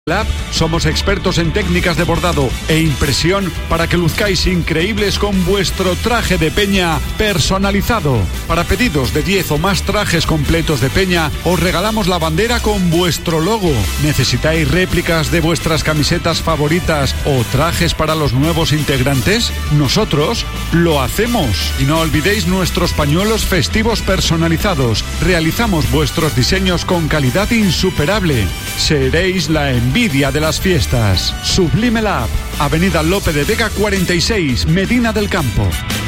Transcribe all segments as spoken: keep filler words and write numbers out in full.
Lab somos expertos en técnicas de bordado e impresión para que luzcáis increíbles con vuestro traje de peña personalizado. Para pedidos de diez o más trajes completos de peña, os regalamos la bandera con vuestro logo. ¿Necesitáis réplicas de vuestras camisetas favoritas o trajes para los nuevos integrantes? Nosotros lo hacemos. Y no olvidéis nuestros pañuelos festivos personalizados. Realizamos vuestros diseños con calidad insuperable. Seréis la envidia de las fiestas. Sublime Lab, Avenida Lope de Vega cuarenta y seis, Medina del Campo.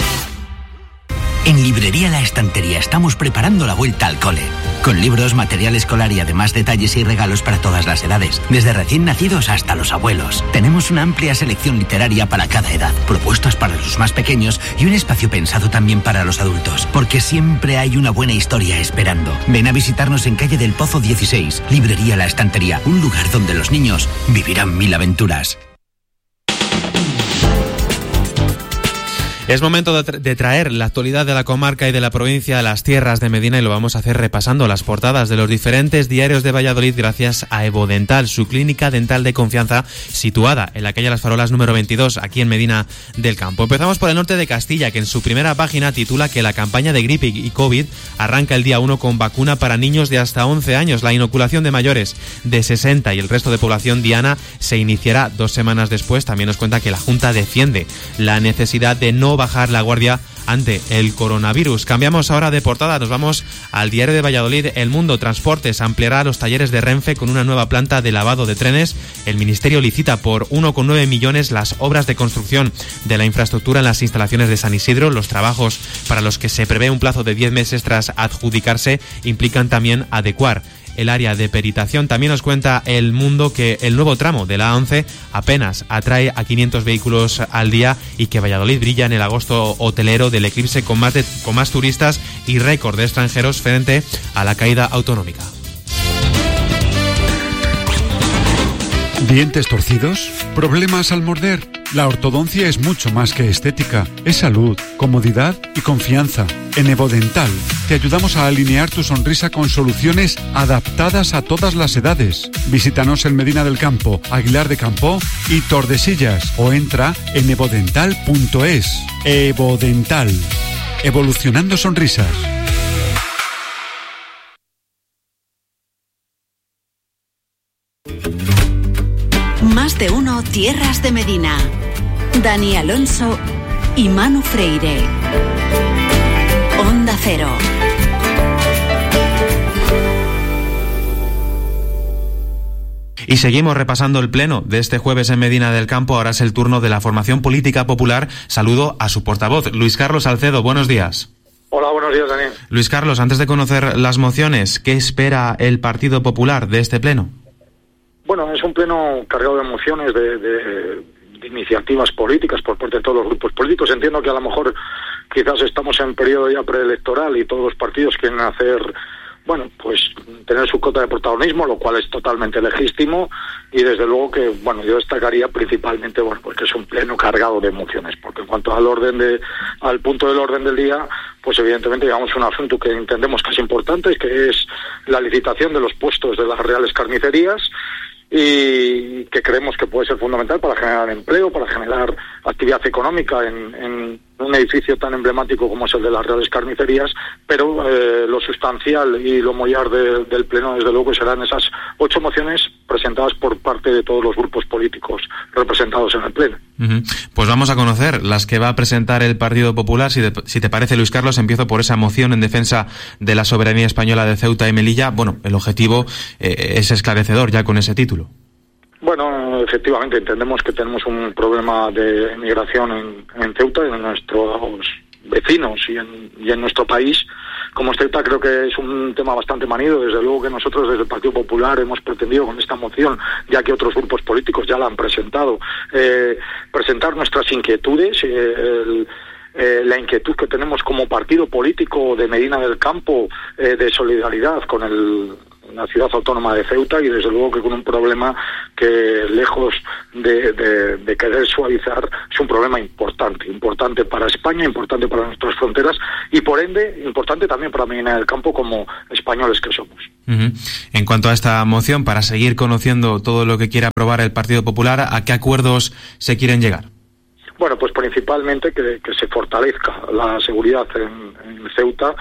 En Librería La Estantería estamos preparando la vuelta al cole. Con libros, material escolar y además detalles y regalos para todas las edades, desde recién nacidos hasta los abuelos. Tenemos una amplia selección literaria para cada edad, propuestas para los más pequeños y un espacio pensado también para los adultos, porque siempre hay una buena historia esperando. Ven a visitarnos en calle del Pozo dieciséis, Librería La Estantería, un lugar donde los niños vivirán mil aventuras. Es momento de, tra- de traer la actualidad de la comarca y de la provincia a las tierras de Medina, y lo vamos a hacer repasando las portadas de los diferentes diarios de Valladolid gracias a Evo Dental, su clínica dental de confianza situada en la calle Las Farolas número veintidós, aquí en Medina del Campo. Empezamos por el norte de Castilla, que en su primera página titula que la campaña de gripe y COVID arranca el día uno con vacuna para niños de hasta once años. La inoculación de mayores de sesenta y el resto de población diana se iniciará dos semanas después. También nos cuenta que la Junta defiende la necesidad de no bajar la guardia ante el coronavirus. Cambiamos ahora de portada, nos vamos al diario de Valladolid. El Mundo. Transportes ampliará los talleres de Renfe con una nueva planta de lavado de trenes. El Ministerio licita por uno coma nueve millones las obras de construcción de la infraestructura en las instalaciones de San Isidro. Los trabajos, para los que se prevé un plazo de diez meses tras adjudicarse, implican también adecuar el área de peritación. También nos cuenta El Mundo que el nuevo tramo de la A once apenas atrae a quinientos vehículos al día y que Valladolid brilla en el agosto hotelero del eclipse con más, de, con más turistas y récord de extranjeros frente a la caída autonómica. ¿Dientes torcidos? ¿Problemas al morder? La ortodoncia es mucho más que estética. Es salud, comodidad y confianza. En Evo Dental te ayudamos a alinear tu sonrisa con soluciones adaptadas a todas las edades. Visítanos en Medina del Campo, Aguilar de Campoo y Tordesillas o entra en evodental punto es. Evo Dental. Evolucionando sonrisas. Más de uno Tierras de Medina. Dani Alonso y Manu Freire. Onda Cero. Y seguimos repasando el pleno de este jueves en Medina del Campo. Ahora es el turno de la formación política popular. Saludo a su portavoz, Luis Carlos Salcedo. Buenos días. Hola, buenos días, Daniel. Luis Carlos, antes de conocer las mociones, ¿qué espera el Partido Popular de este pleno? Bueno, es un pleno cargado de emociones, de, de, de iniciativas políticas por parte de todos los grupos políticos. Entiendo que a lo mejor quizás estamos en periodo ya preelectoral y todos los partidos quieren hacer, bueno, pues tener su cota de protagonismo, lo cual es totalmente legítimo, y desde luego que, bueno, yo destacaría principalmente, bueno, porque es un pleno cargado de emociones, porque en cuanto al orden de, al punto del orden del día, pues evidentemente llevamos un asunto que entendemos que es importante, que es la licitación de los puestos de las Reales Carnicerías, y que creemos que puede ser fundamental para generar empleo, para generar actividad económica en, en un edificio tan emblemático como es el de las Reales Carnicerías, pero eh, lo sustancial y lo mollar de, del pleno, desde luego, que serán esas ocho mociones presentadas por parte de todos los grupos políticos representados en el pleno. Uh-huh. Pues vamos a conocer las que va a presentar el Partido Popular. Si te, si te parece, Luis Carlos, empiezo por esa moción en defensa de la soberanía española de Ceuta y Melilla. Bueno, el objetivo eh, es esclarecedor ya con ese título. Bueno, efectivamente, entendemos que tenemos un problema de migración en, en Ceuta, en nuestros vecinos y en, y en nuestro país. Como Ceuta, creo que es un tema bastante manido. Desde luego que nosotros desde el Partido Popular hemos pretendido con esta moción, ya que otros grupos políticos ya la han presentado, eh, presentar nuestras inquietudes, eh, el, eh, la inquietud que tenemos como partido político de Medina del Campo, eh, de solidaridad con el la ciudad autónoma de Ceuta, y desde luego que con un problema que, lejos de, de, de querer suavizar, es un problema importante, importante para España, importante para nuestras fronteras y por ende importante también para Medina del Campo como españoles que somos. Uh-huh. En cuanto a esta moción, para seguir conociendo todo lo que quiere aprobar el Partido Popular, ¿a qué acuerdos se quieren llegar? Bueno, pues principalmente que, que se fortalezca la seguridad en, en Ceuta,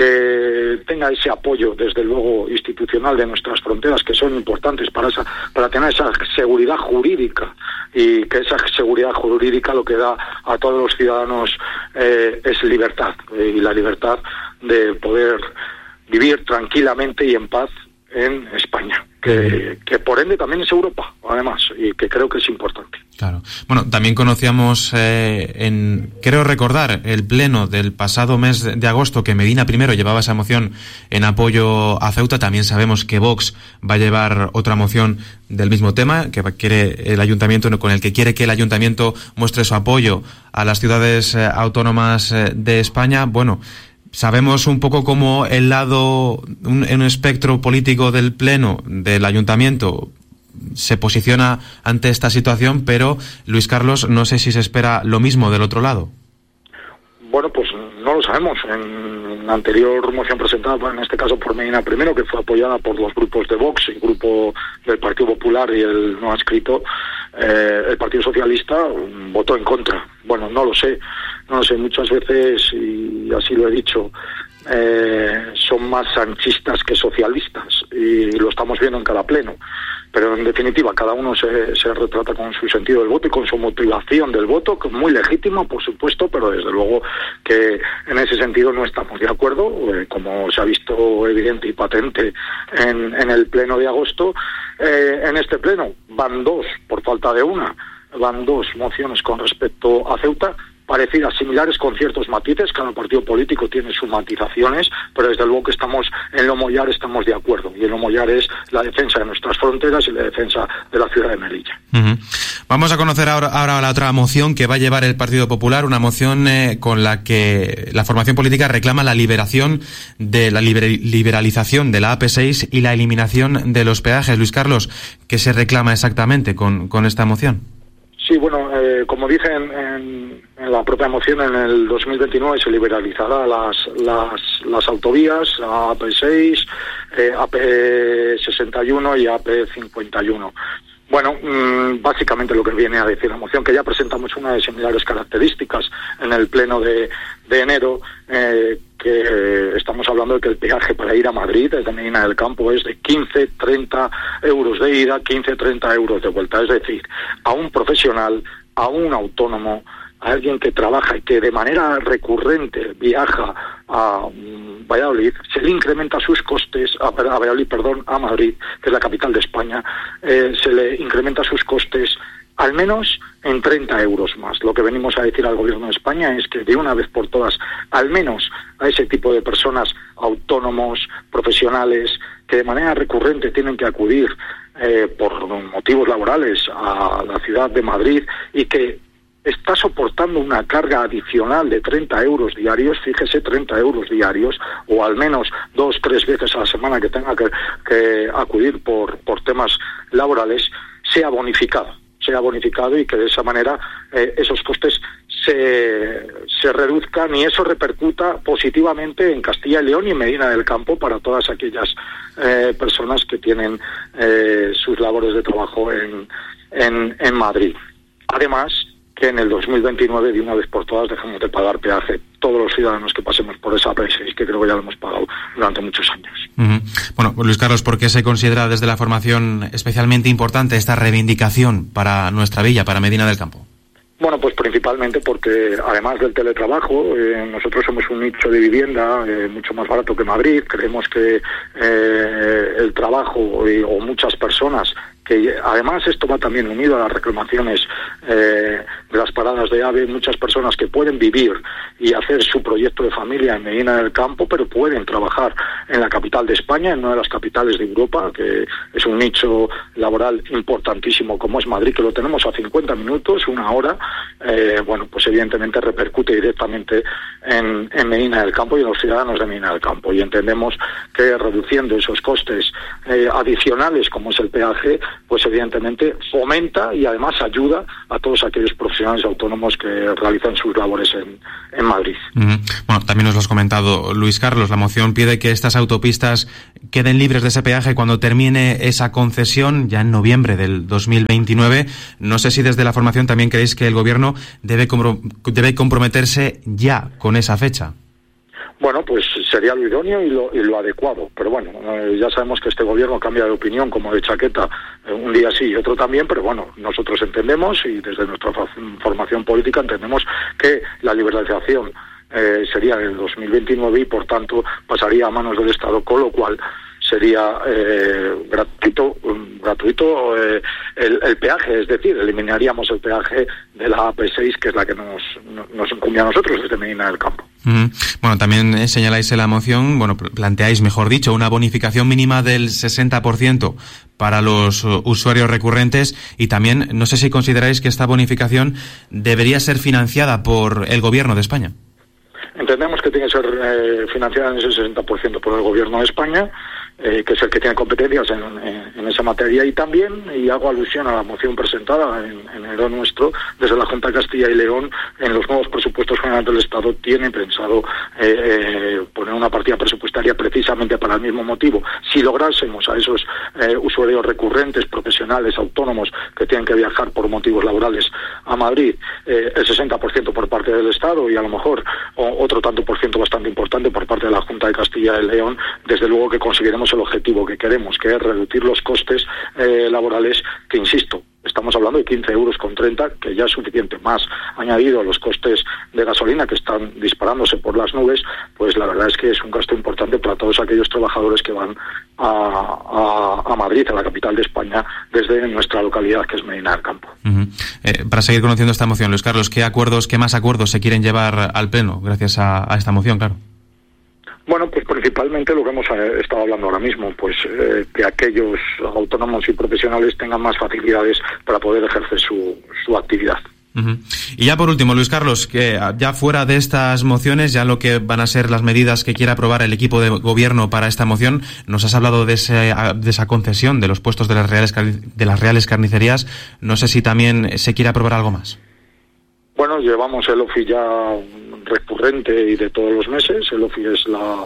que tenga ese apoyo, desde luego, institucional de nuestras fronteras, que son importantes para esa, para tener esa seguridad jurídica, y que esa seguridad jurídica lo que da a todos los ciudadanos eh, es libertad, eh, y la libertad de poder vivir tranquilamente y en paz en España, que, que por ende también es Europa, además, y que creo que es importante. Claro. Bueno, también conocíamos, eh, en creo recordar, el pleno del pasado mes de agosto, que Medina primero llevaba esa moción en apoyo a Ceuta. También sabemos que Vox va a llevar otra moción del mismo tema, que quiere el ayuntamiento, con el que quiere que el ayuntamiento muestre su apoyo a las ciudades eh, autónomas eh, de España. Bueno, sabemos un poco cómo el lado, un, un espectro político del pleno del ayuntamiento se posiciona ante esta situación, pero Luis Carlos, no sé si se espera lo mismo del otro lado. Bueno, pues no lo sabemos. En la anterior moción presentada, en este caso por Medina primero, que fue apoyada por los grupos de Vox, el grupo del Partido Popular y el no adscrito, eh, el Partido Socialista votó en contra. Bueno, no lo sé, no lo sé. Muchas veces, y así lo he dicho, eh, son más sanchistas que socialistas, y lo estamos viendo en cada pleno. Pero en definitiva, cada uno se, se retrata con su sentido del voto y con su motivación del voto, que es muy legítimo, por supuesto, pero desde luego que en ese sentido no estamos de acuerdo, eh, como se ha visto evidente y patente en, en el pleno de agosto. Eh, en este pleno van dos, por falta de una, van dos mociones con respecto a Ceuta, parecidas, similares, con ciertos matices. Cada partido político tiene sus matizaciones, pero desde luego que estamos en lo mollar, estamos de acuerdo, y en lo mollar es la defensa de nuestras fronteras y la defensa de la ciudad de Melilla. Uh-huh. Vamos a conocer ahora, ahora la otra moción que va a llevar el Partido Popular, una moción eh, con la que la formación política reclama la liberación de la liber, liberalización de la A P seis y la eliminación de los peajes. Luis Carlos, ¿qué se reclama exactamente con, con esta moción? Sí, bueno, eh, como dice en, en, en la propia moción, en el dos mil veintinueve se liberalizará las las, las autovías, la A P seis, eh, A P sesenta y uno y A P cincuenta y uno. Bueno, mmm, básicamente lo que viene a decir la moción, que ya presentamos una de similares características en el pleno de, de enero, eh, que eh, estamos hablando de que el peaje para ir a Madrid desde Medina del Campo es de quince, treinta euros de ida, quince, treinta euros de vuelta. Es decir, a un profesional, a un autónomo, a alguien que trabaja y que de manera recurrente viaja a um, Valladolid, se le incrementa sus costes, a, a Valladolid, perdón, a Madrid, que es la capital de España, eh, se le incrementa sus costes al menos en treinta euros más. Lo que venimos a decir al Gobierno de España es que de una vez por todas, al menos a ese tipo de personas, autónomos, profesionales, que de manera recurrente tienen que acudir eh, por motivos laborales a la ciudad de Madrid y que está soportando una carga adicional de treinta euros diarios, fíjese, treinta euros diarios, o al menos dos, tres veces a la semana que tenga que, que acudir por, por temas laborales, sea bonificado. sea bonificado y que de esa manera eh, esos costes se, se reduzcan y eso repercuta positivamente en Castilla y León y en Medina del Campo para todas aquellas eh, personas que tienen eh, sus labores de trabajo en, en, en Madrid. Además, que en el dos mil veintinueve, de una vez por todas, dejemos de pagar peaje todos los ciudadanos que pasemos por esa A P seis, que creo que ya lo hemos pagado durante muchos años. Uh-huh. Bueno, pues Luis Carlos, ¿por qué se considera desde la formación especialmente importante esta reivindicación para nuestra villa, para Medina del Campo? Bueno, pues principalmente porque además del teletrabajo, eh, nosotros somos un nicho de vivienda eh, mucho más barato que Madrid. Creemos que eh, el trabajo eh, o muchas personas, que además esto va también unido a las reclamaciones eh, de las paradas de AVE, muchas personas que pueden vivir y hacer su proyecto de familia en Medina del Campo, pero pueden trabajar en la capital de España, en una de las capitales de Europa, que es un nicho laboral importantísimo como es Madrid, que lo tenemos a cincuenta minutos, una hora. Eh, bueno, pues evidentemente repercute directamente en, en Medina del Campo y en los ciudadanos de Medina del Campo, y entendemos que reduciendo esos costes eh, adicionales como es el peaje, pues evidentemente fomenta y además ayuda a todos aquellos profesionales autónomos que realizan sus labores en, en Madrid. Uh-huh. Bueno, también nos lo has comentado, Luis Carlos, la moción pide que estas autopistas queden libres de ese peaje cuando termine esa concesión, ya en noviembre del dos mil veintinueve. No sé si desde la formación también creéis que el Gobierno debe, compro- debe comprometerse ya con esa fecha. Bueno, pues sería lo idóneo y lo, y lo adecuado, pero bueno, eh, ya sabemos que este gobierno cambia de opinión como de chaqueta, eh, un día sí y otro también, pero bueno, nosotros entendemos y desde nuestra formación política entendemos que la liberalización eh, sería en el dos mil veintinueve y por tanto pasaría a manos del Estado, con lo cual sería eh, gratuito gratuito eh, el, el peaje, es decir, eliminaríamos el peaje de la A P seis, que es la que nos, nos incumbe a nosotros desde Medina del Campo. Mm. Bueno, también señaláis en la moción, bueno, planteáis, mejor dicho, una bonificación mínima del sesenta por ciento para los usuarios recurrentes y también, no sé si consideráis que esta bonificación debería ser financiada por el Gobierno de España. Entendemos que tiene que ser eh, financiada en ese sesenta por ciento por el Gobierno de España, eh, que es el que tiene competencias en, en, en esa materia, y también, y hago alusión a la moción presentada en, en enero nuestro, desde la Junta de Castilla y León, en los nuevos presupuestos generales del Estado tiene pensado eh, eh, poner una partida presupuestaria precisamente para el mismo motivo. Si lográsemos a esos eh, usuarios recurrentes, profesionales, autónomos, que tienen que viajar por motivos laborales a Madrid, eh, el sesenta por ciento por parte del Estado y a lo mejor o, otro tanto por ciento bastante importante por parte de la Junta de Castilla y León, desde luego que conseguiremos el objetivo que queremos, que es reducir los costes eh, laborales, que insisto, estamos hablando de quince euros con treinta, que ya es suficiente, más añadido a los costes de gasolina que están disparándose por las nubes, pues la verdad es que es un gasto importante para todos aquellos trabajadores que van a, a, a Madrid, a la capital de España, desde nuestra localidad, que es Medina del Campo. Uh-huh. Eh, para seguir conociendo esta moción, Luis Carlos, ¿qué acuerdos, qué más acuerdos se quieren llevar al Pleno gracias a, a esta moción, claro? Bueno, pues principalmente lo que hemos eh, estado hablando ahora mismo, pues eh, que aquellos autónomos y profesionales tengan más facilidades para poder ejercer su, su actividad. Uh-huh. Y ya por último, Luis Carlos, que ya fuera de estas mociones, ya lo que van a ser las medidas que quiera aprobar el equipo de gobierno para esta moción, nos has hablado de, ese, de esa concesión de los puestos de las reales, de las reales carnicerías. No sé si también se quiere aprobar algo más. Bueno, llevamos el O F I ya recurrente y de todos los meses. El O F I es la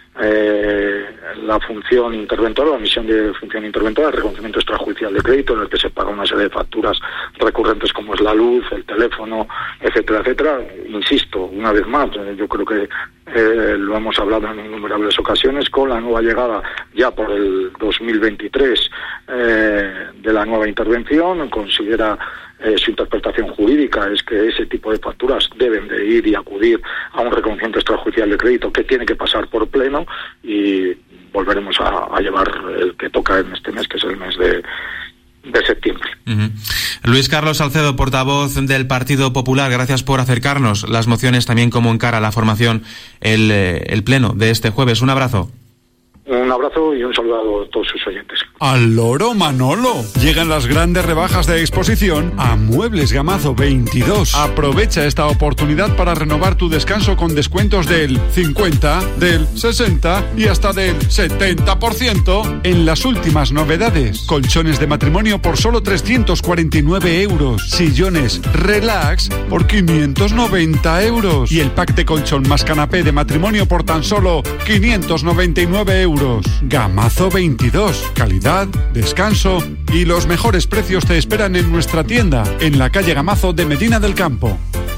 eh, la función interventora, la misión de función interventora, el reconocimiento extrajudicial de crédito, en el que se paga una serie de facturas recurrentes como es la luz, el teléfono, etcétera, etcétera. Insisto, una vez más, yo creo que eh, lo hemos hablado en innumerables ocasiones, con la nueva llegada ya por el dos mil veintitrés eh, de la nueva intervención, considera Eh, su interpretación jurídica es que ese tipo de facturas deben de ir y acudir a un reconocimiento extrajudicial de crédito que tiene que pasar por pleno, y volveremos a, a llevar el que toca en este mes, que es el mes de, de septiembre. Uh-huh. Luis Carlos Salcedo, portavoz del Partido Popular, gracias por acercarnos las mociones también como encara la formación el, el pleno de este jueves. Un abrazo. Un abrazo y un saludo a todos sus oyentes. ¡Al loro, Manolo! Llegan las grandes rebajas de exposición a Muebles Gamazo veintidós. Aprovecha esta oportunidad para renovar tu descanso con descuentos del cincuenta, del sesenta y hasta del setenta por ciento en las últimas novedades. Colchones de matrimonio por solo trescientos cuarenta y nueve euros. Sillones Relax por quinientos noventa euros. Y el pack de colchón más canapé de matrimonio por tan solo quinientos noventa y nueve euros. Gamazo veintidós. Calidad, descanso y los mejores precios te esperan en nuestra tienda, en la calle Gamazo de Medina del Campo.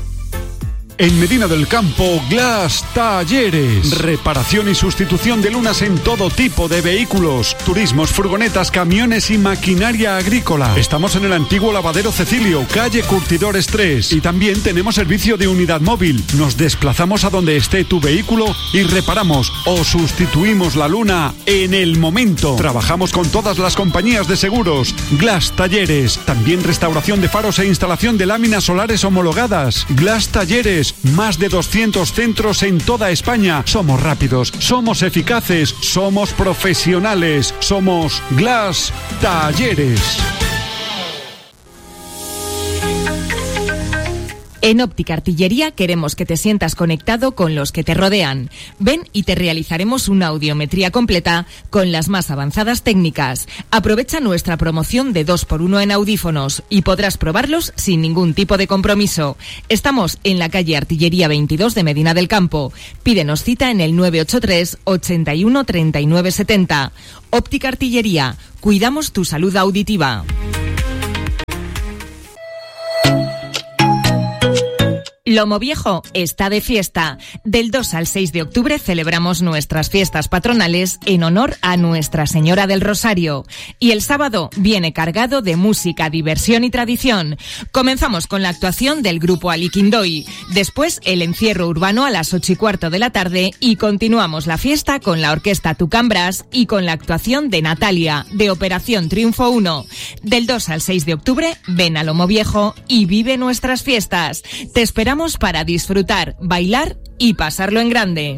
En Medina del Campo, Glass Talleres. Reparación y sustitución de lunas en todo tipo de vehículos, turismos, furgonetas, camiones y maquinaria agrícola. Estamos en el antiguo lavadero Cecilio, calle Curtidores tres. Y también tenemos servicio de unidad móvil. Nos desplazamos a donde esté tu vehículo y reparamos o sustituimos la luna en el momento. Trabajamos con todas las compañías de seguros. Glass Talleres. También restauración de faros e instalación de láminas solares homologadas. Glass Talleres. Más de doscientos centros en toda España. Somos rápidos, somos eficaces, somos profesionales, somos Glass Talleres. En Óptica Artillería queremos que te sientas conectado con los que te rodean. Ven y te realizaremos una audiometría completa con las más avanzadas técnicas. Aprovecha nuestra promoción de dos por uno en audífonos y podrás probarlos sin ningún tipo de compromiso. Estamos en la calle Artillería veintidós de Medina del Campo. Pídenos cita en el nueve ocho tres, ochenta y uno, treinta y nueve setenta. Óptica Artillería. Cuidamos tu salud auditiva. Lomo Viejo está de fiesta. Del dos al seis de octubre celebramos nuestras fiestas patronales en honor a Nuestra Señora del Rosario. Y el sábado viene cargado de música, diversión y tradición. Comenzamos con la actuación del grupo Aliquindoy. Después el encierro urbano a las ocho y cuarto de la tarde y continuamos la fiesta con la orquesta Tucambras y con la actuación de Natalia, de Operación Triunfo uno. Del dos al seis de octubre ven a Lomo Viejo y vive nuestras fiestas. Te esperamos para disfrutar, bailar y pasarlo en grande.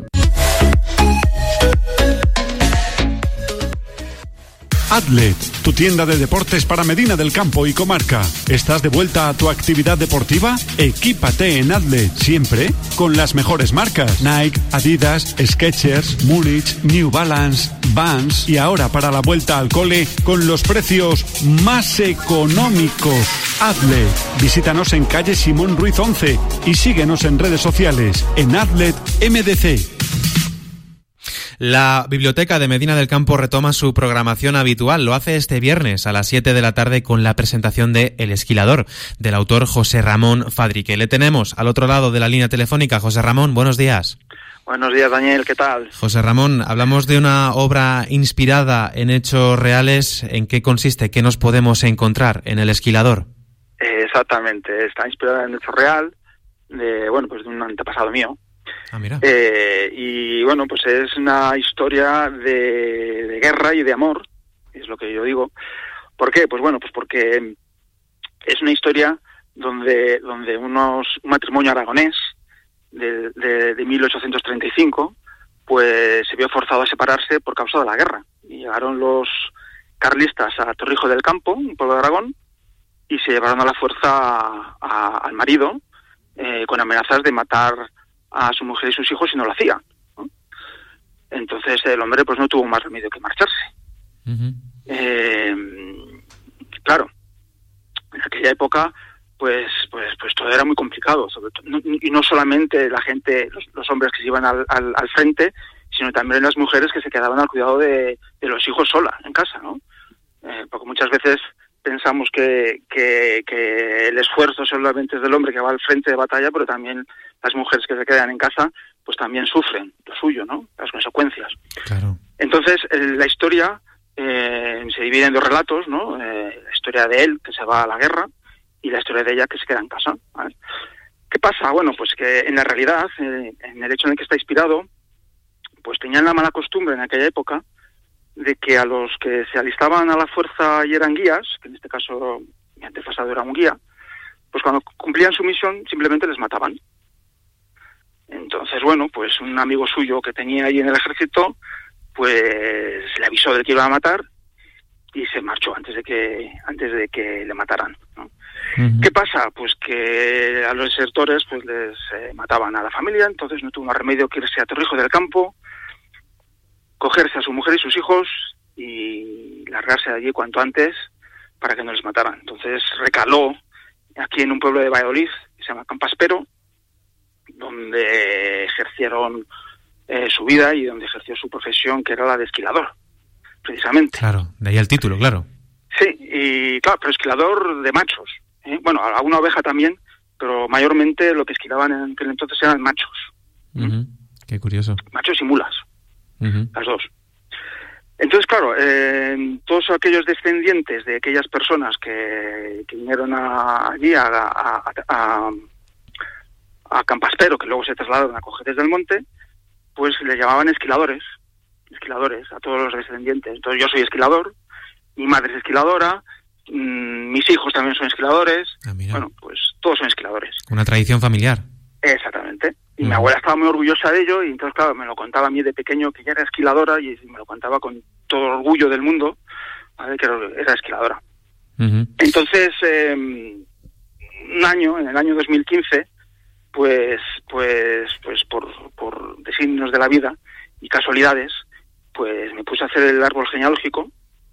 Adlet, tu tienda de deportes para Medina del Campo y comarca. ¿Estás de vuelta a tu actividad deportiva? Equípate en Adlet, siempre con las mejores marcas. Nike, Adidas, Skechers, Múnich, New Balance, Vans y ahora para la vuelta al cole con los precios más económicos. Adlet, visítanos en calle Simón Ruiz once y síguenos en redes sociales en Adlet M D C. La Biblioteca de Medina del Campo retoma su programación habitual. Lo hace este viernes a las siete de la tarde con la presentación de El Esquilador, del autor José Ramón Fadrique. Le tenemos al otro lado de la línea telefónica. José Ramón, buenos días. Buenos días, Daniel, ¿qué tal? José Ramón, hablamos de una obra inspirada en hechos reales. ¿En qué consiste? ¿Qué nos podemos encontrar en El Esquilador? Eh, exactamente, está inspirada en hecho real, de, bueno, pues de un antepasado mío. Ah, mira. Eh, y bueno, pues es una historia de, de guerra y de amor, es lo que yo digo. ¿Por qué? Pues bueno, pues porque es una historia donde donde unos un matrimonio aragonés de, de, de mil ochocientos treinta y cinco pues se vio forzado a separarse por causa de la guerra. Y llegaron los carlistas a Torrijos del Campo, un pueblo de Aragón, y se llevaron a la fuerza a, a, al marido eh, con amenazas de matar a su mujer y sus hijos si no lo hacía, ¿no? Entonces el hombre pues no tuvo más remedio que marcharse. Uh-huh. Eh, claro, en aquella época pues pues pues todo era muy complicado, sobre todo, no, y no solamente la gente, los, los hombres que se iban al, al, al frente, sino también las mujeres que se quedaban al cuidado de, de los hijos solas en casa, ¿no? Eh, porque muchas veces pensamos que, que, que el esfuerzo solamente es del hombre que va al frente de batalla, pero también las mujeres que se quedan en casa, pues también sufren lo suyo, ¿no? Las consecuencias. Claro. Entonces, la historia eh, se divide en dos relatos, ¿no? Eh, la historia de él, que se va a la guerra, y la historia de ella, que se queda en casa, ¿vale? ¿Qué pasa? Bueno, pues que en la realidad, eh, en el hecho en el que está inspirado, pues tenían la mala costumbre en aquella época de que a los que se alistaban a la fuerza y eran guías, que en este caso mi antepasado era un guía, pues cuando cumplían su misión simplemente les mataban. Entonces, bueno, pues un amigo suyo que tenía ahí en el ejército, pues le avisó de que iba a matar y se marchó antes de que antes de que le mataran, ¿no? Uh-huh. ¿Qué pasa? Pues que a los desertores pues les eh, mataban a la familia, entonces no tuvo más remedio que irse a Torrijos del Campo, cogerse a su mujer y sus hijos y largarse de allí cuanto antes para que no les mataran. Entonces recaló aquí en un pueblo de Valladolid que se llama Campaspero, donde ejercieron eh, su vida y donde ejerció su profesión, que era la de esquilador, precisamente. Claro, de ahí el título, claro. Sí, y claro, pero esquilador de machos, ¿eh? Bueno, alguna oveja también, pero mayormente lo que esquilaban en aquel entonces eran machos. Uh-huh. Qué curioso. Machos y mulas. Uh-huh. Las dos. Entonces, claro, eh, todos aquellos descendientes de aquellas personas que, que vinieron a, allí a, a, a, a Campaspero, que luego se trasladaron a Cojetes del Monte, pues le llamaban esquiladores, esquiladores a todos los descendientes. Entonces yo soy esquilador, mi madre es esquiladora, mmm, mis hijos también son esquiladores, ah, bueno, pues todos son esquiladores. Una tradición familiar. Exactamente. Y mi abuela estaba muy orgullosa de ello y entonces, claro, me lo contaba a mí de pequeño que ella era esquiladora y me lo contaba con todo el orgullo del mundo, ¿vale? Que era esquiladora. Uh-huh. Entonces, eh, un año, en el año dos mil quince, pues, pues, pues por, por designios de la vida y casualidades, pues me puse a hacer el árbol genealógico,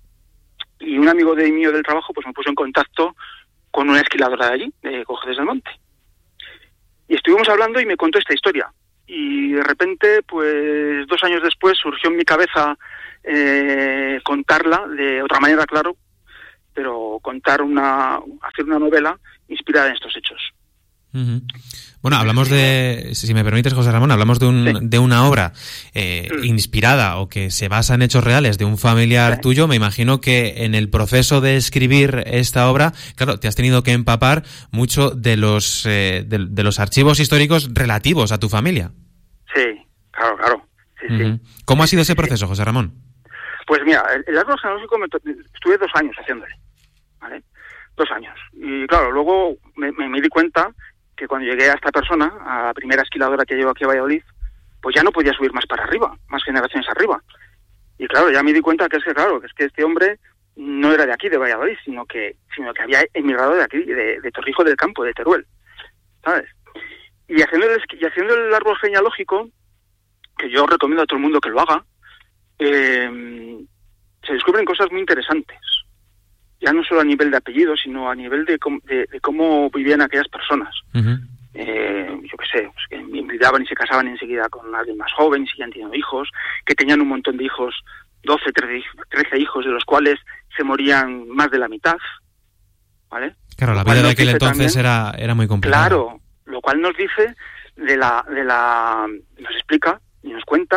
y un amigo de mío del trabajo pues me puso en contacto con una esquiladora de allí, de Cojedes del Monte. Y estuvimos hablando y me contó esta historia. Y de repente, pues dos años después surgió en mi cabeza eh, contarla de otra manera, claro, pero contar una, hacer una novela inspirada en estos hechos. Uh-huh. Bueno, hablamos de, si me permites, José Ramón, hablamos de, un, sí. de una obra eh, sí. inspirada o que se basa en hechos reales de un familiar sí. tuyo. Me imagino que en el proceso de escribir esta obra, claro, te has tenido que empapar mucho de los eh, de, de los archivos históricos relativos a tu familia. Sí, claro, claro. Sí, uh-huh. sí. ¿Cómo ha sido ese proceso, José Ramón? Pues mira, el, el árbol genealógico me to- estuve dos años haciéndole, ¿vale? Dos años. Y claro, luego me, me, me di cuenta que cuando llegué a esta persona, a la primera esquiladora que llevo aquí a Valladolid, pues ya no podía subir más para arriba, más generaciones arriba. Y claro, ya me di cuenta que es que, claro, que es que este hombre no era de aquí, de Valladolid, sino que sino que había emigrado de aquí, de, de Torrijos del Campo, de Teruel, ¿sabes? Y haciendo, el, y haciendo el árbol genealógico, que yo recomiendo a todo el mundo que lo haga, eh, se descubren cosas muy interesantes. Ya no solo a nivel de apellido, sino a nivel de, de, de cómo vivían aquellas personas. Uh-huh. Eh, yo qué sé, pues que envidiaban y se casaban enseguida con alguien más joven y seguían teniendo hijos, que tenían un montón de hijos, doce, trece hijos, de los cuales se morían más de la mitad, ¿vale? Claro, la vida de aquel entonces también, era, era muy complicada. Claro, lo cual nos dice, de la, de la, nos explica y nos cuenta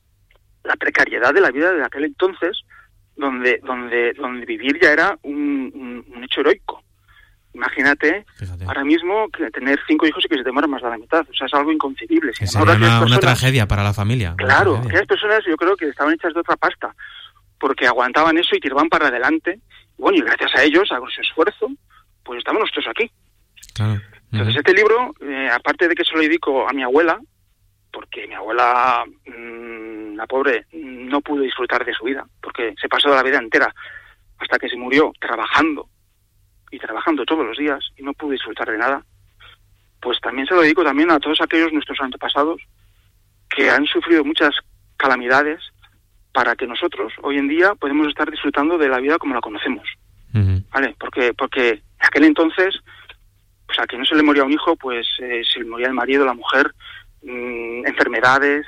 la precariedad de la vida de aquel entonces, donde donde donde vivir ya era un, un, un hecho heroico. Imagínate, Fíjate. ahora mismo que tener cinco hijos y que se te muera más de la mitad, o sea, es algo inconcebible. Que sería una, personas, una tragedia para la familia. Claro, aquellas personas yo creo que estaban hechas de otra pasta, porque aguantaban eso y tiraban para adelante. Y bueno, y gracias a ellos, a su esfuerzo, pues estamos nosotros aquí. Claro. Entonces uh-huh. este libro, eh, aparte de que se lo dedico a mi abuela, porque mi abuela, mmm, la pobre, no pudo disfrutar de su vida, porque se pasó la vida entera, hasta que se murió, trabajando, y trabajando todos los días, y no pudo disfrutar de nada. Pues también se lo dedico también a todos aquellos nuestros antepasados que han sufrido muchas calamidades para que nosotros, hoy en día, podemos estar disfrutando de la vida como la conocemos. Uh-huh. ¿Vale? Porque, porque en aquel entonces, pues a que no se le moría un hijo, pues eh, se le moría el marido, la mujer, mmm, enfermedades,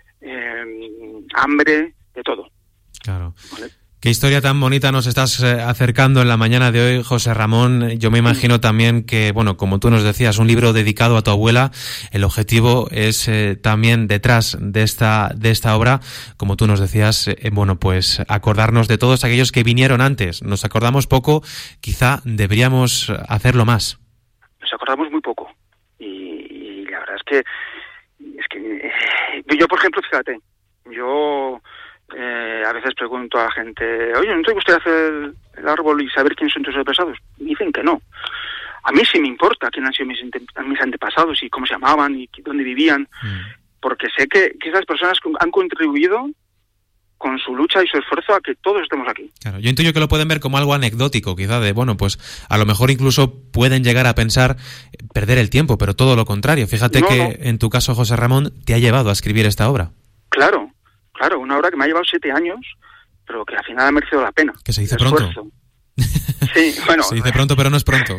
eh, hambre, de todo. Claro. ¿Vale? Qué historia tan bonita nos estás eh, acercando en la mañana de hoy, José Ramón. Yo me imagino también que, bueno, como tú nos decías, un libro dedicado a tu abuela. El objetivo es eh, también detrás de esta de esta obra, como tú nos decías, eh, bueno, pues acordarnos de todos aquellos que vinieron antes. Nos acordamos poco, quizá deberíamos hacerlo más. Nos acordamos muy poco. Y, y la verdad es que es que eh, yo, por ejemplo, fíjate, yo Eh, a veces pregunto a la gente, oye, ¿no te gustaría hacer el, el árbol y saber quiénes son tus antepasados? Y dicen que no. A mí sí me importa quiénes han sido mis, mis antepasados y cómo se llamaban y dónde vivían, mm. porque sé que, que esas personas han contribuido con su lucha y su esfuerzo a que todos estemos aquí. Claro, yo intuyo que lo pueden ver como algo anecdótico, quizá de, bueno, pues a lo mejor incluso pueden llegar a pensar perder el tiempo, pero todo lo contrario. Fíjate no, que no. en tu caso, José Ramón, te ha llevado a escribir esta obra. Claro. Claro, una obra que me ha llevado siete años, pero que al final ha merecido la pena. Que se dice pronto. Sí, bueno. Se dice pronto, pero no es pronto.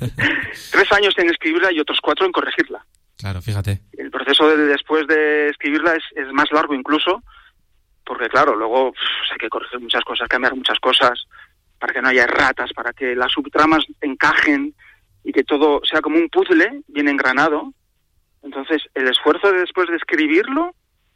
Tres años en escribirla y otros cuatro en corregirla. Claro, fíjate. El proceso de después de escribirla es, es más largo incluso, porque claro, luego pff, hay que corregir muchas cosas, cambiar muchas cosas, para que no haya erratas, para que las subtramas encajen y que todo sea como un puzzle bien engranado. Entonces, el esfuerzo de después de escribirlo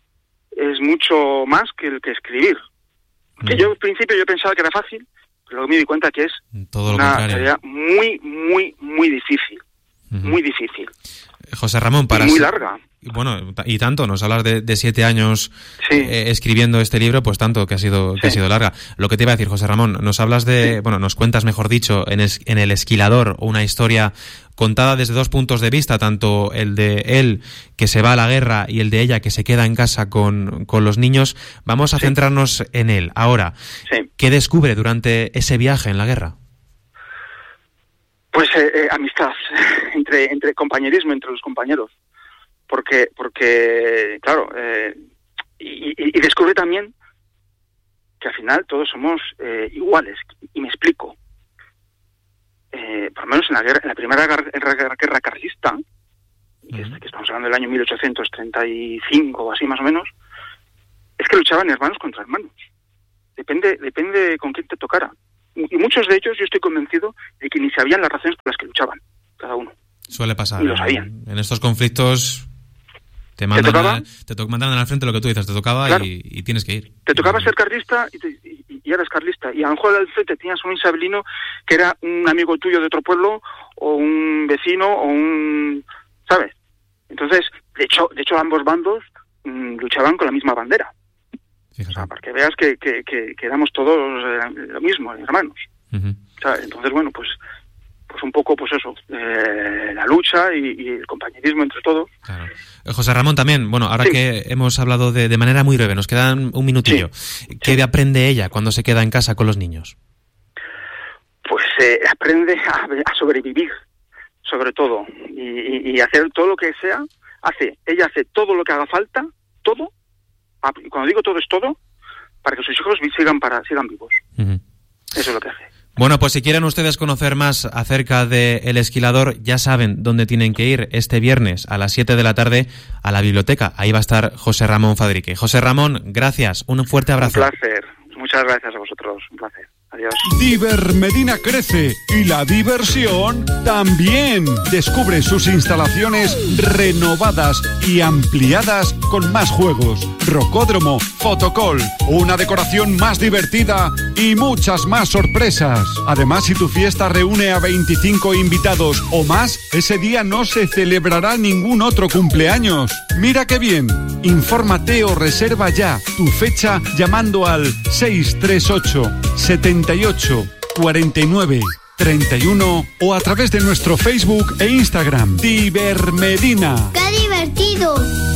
es mucho más que el que escribir. Que yo al principio yo pensaba que era fácil, pero luego me di cuenta que es todo lo una contrario. tarea muy, muy, muy difícil. Uh-huh. Muy difícil. José Ramón, para... Y muy larga. Bueno, y tanto, nos hablas de, de siete años sí. eh, escribiendo este libro, pues tanto que ha sido sí. que ha sido larga. Lo que te iba a decir, José Ramón, nos hablas de, sí. bueno, nos cuentas, mejor dicho, en, es, en El Esquilador, una historia contada desde dos puntos de vista, tanto el de él que se va a la guerra y el de ella que se queda en casa con, con los niños. Vamos a sí. centrarnos en él. Ahora, sí. ¿qué descubre durante ese viaje en la guerra? Pues eh, eh, amistad, entre, entre compañerismo entre los compañeros. Porque, porque claro, eh, y, y, y descubre también que al final todos somos eh, iguales. Y me explico. Eh, por lo menos en la, guerra, en la primera guerra, guerra carlista, que, uh-huh. que estamos hablando del año mil ochocientos treinta y cinco o así más o menos, es que luchaban hermanos contra hermanos. Depende, depende con quién te tocara. Y muchos de ellos, yo estoy convencido de que ni sabían las razones por las que luchaban, cada uno. Suele pasar. Y lo sabían. En estos conflictos te mandan, ¿Te tocaba? A, te to- mandan al frente lo que tú dices, te tocaba claro. y, y tienes que ir. Te tocaba ser carlista y, te, y, y eras carlista. Y a lo mejor al frente tenías un isabelino que era un amigo tuyo de otro pueblo, o un vecino, o un... ¿sabes? Entonces, de hecho, de hecho ambos bandos mmm, luchaban con la misma bandera. Fíjate. O sea, para que veas que, que, que, que éramos todos eh, lo mismo, hermanos. Uh-huh. O sea, entonces, bueno, pues pues un poco, pues eso, eh, la lucha y, y el compañerismo entre todos. Claro. José Ramón, también, bueno, ahora sí. que hemos hablado de, de manera muy breve, nos quedan un minutillo. Sí. ¿Qué sí. aprende ella cuando se queda en casa con los niños? Pues eh, aprende a, a sobrevivir, sobre todo, y, y, y hacer todo lo que sea. Hace, ella hace todo lo que haga falta, todo. Cuando digo todo es todo, para que sus hijos sigan para sigan vivos. Uh-huh. Eso es lo que hace. Bueno, pues si quieren ustedes conocer más acerca de El Esquilador, ya saben dónde tienen que ir este viernes a las siete de la tarde a la biblioteca. Ahí va a estar José Ramón Fadrique. José Ramón, gracias. Un fuerte abrazo. Un placer. Muchas gracias a vosotros. Un placer. Adiós. Diver Medina crece y la diversión también. Descubre sus instalaciones renovadas y ampliadas con más juegos, rocódromo, fotocall, una decoración más divertida y muchas más sorpresas. Además, si tu fiesta reúne a veinticinco invitados o más, ese día no se celebrará ningún otro cumpleaños. Mira qué bien. Infórmate o reserva ya tu fecha llamando al seis tres ocho, setenta y ocho, cuarenta y nueve, treinta y uno o a través de nuestro Facebook e Instagram. Divermedina. ¡Qué divertido!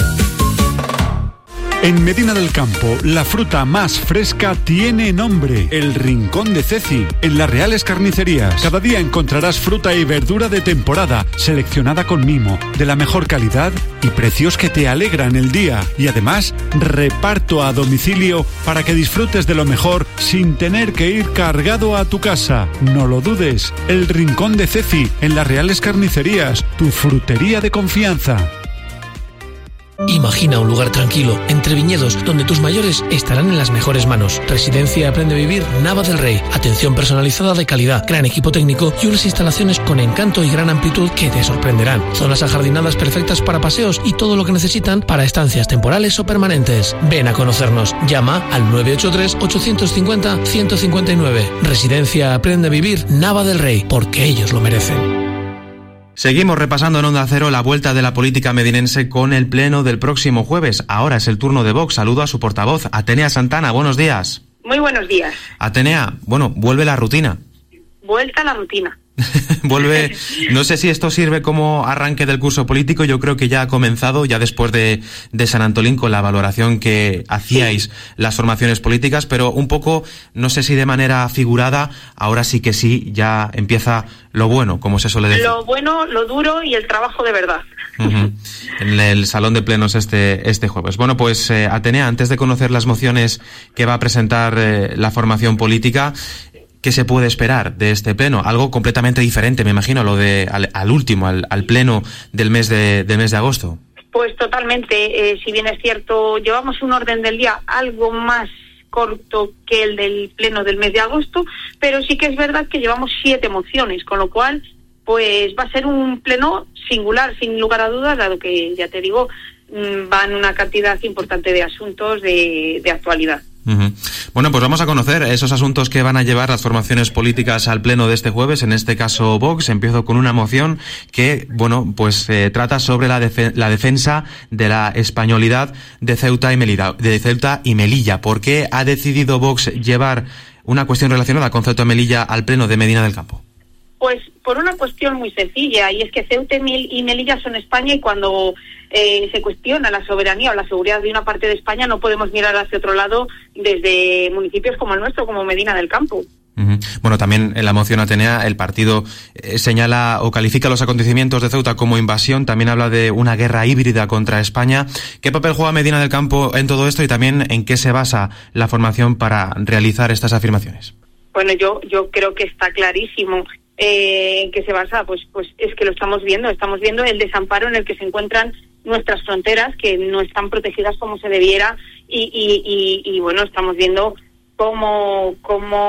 En Medina del Campo, la fruta más fresca tiene nombre, el Rincón de Ceci, en las Reales Carnicerías. Cada día encontrarás fruta y verdura de temporada, seleccionada con mimo, de la mejor calidad y precios que te alegran el día. Y además, reparto a domicilio para que disfrutes de lo mejor sin tener que ir cargado a tu casa. No lo dudes, el Rincón de Ceci, en las Reales Carnicerías, tu frutería de confianza. Imagina un lugar tranquilo, entre viñedos, donde tus mayores estarán en las mejores manos. Residencia Aprende a Vivir Nava del Rey. Atención personalizada de calidad, gran equipo técnico y unas instalaciones con encanto y gran amplitud que te sorprenderán. Zonas ajardinadas perfectas para paseos y todo lo que necesitan para estancias temporales o permanentes. Ven a conocernos. Llama al nueve ocho tres, ocho cinco cero, uno cinco nueve. Residencia Aprende a Vivir Nava del Rey, porque ellos lo merecen. Seguimos repasando en Onda Cero la vuelta de la política medinense con el pleno del próximo jueves. Ahora es el turno de Vox. Saludo a su portavoz, Atenea Santana. Buenos días. Muy buenos días. Atenea, bueno, vuelve la rutina. Vuelta a la rutina. Vuelve, no sé si esto sirve como arranque del curso político. Yo creo que ya ha comenzado, ya después de, de San Antolín, con la valoración que hacíais sí. las formaciones políticas, pero un poco, no sé si de manera figurada, ahora sí que sí, ya empieza lo bueno, como se suele decir. Lo bueno, lo duro y el trabajo de verdad. Uh-huh. En el salón de plenos este este jueves. Bueno, pues eh, Atenea, antes de conocer las mociones que va a presentar eh, la formación política, ¿qué se puede esperar de este pleno? Algo completamente diferente, me imagino, a lo de al, al último, al, al pleno del mes de del mes de agosto. Pues totalmente. Eh, si bien es cierto, llevamos un orden del día algo más corto que el del pleno del mes de agosto, pero sí que es verdad que llevamos siete mociones, con lo cual, pues va a ser un pleno singular, sin lugar a dudas, dado que, ya te digo, van una cantidad importante de asuntos de, de actualidad. Uh-huh. Bueno, pues vamos a conocer esos asuntos que van a llevar las formaciones políticas al pleno de este jueves, en este caso Vox. Empiezo con una moción que, bueno, pues eh, trata sobre la, def- la defensa de la españolidad de Ceuta y Melilla, de Ceuta y Melilla. ¿Por qué ha decidido Vox llevar una cuestión relacionada con Ceuta y Melilla al pleno de Medina del Campo? Pues por una cuestión muy sencilla, y es que Ceuta y Melilla son España, y cuando eh, se cuestiona la soberanía o la seguridad de una parte de España, no podemos mirar hacia otro lado desde municipios como el nuestro, como Medina del Campo. Uh-huh. Bueno, también en la moción Atenea el partido eh, señala o califica los acontecimientos de Ceuta como invasión, también habla de una guerra híbrida contra España. ¿Qué papel juega Medina del Campo en todo esto y también en qué se basa la formación para realizar estas afirmaciones? Bueno, yo yo creo que está clarísimo eh, en qué se basa, pues pues es que lo estamos viendo, estamos viendo el desamparo en el que se encuentran nuestras fronteras, que no están protegidas como se debiera, y, y, y, y bueno, estamos viendo cómo,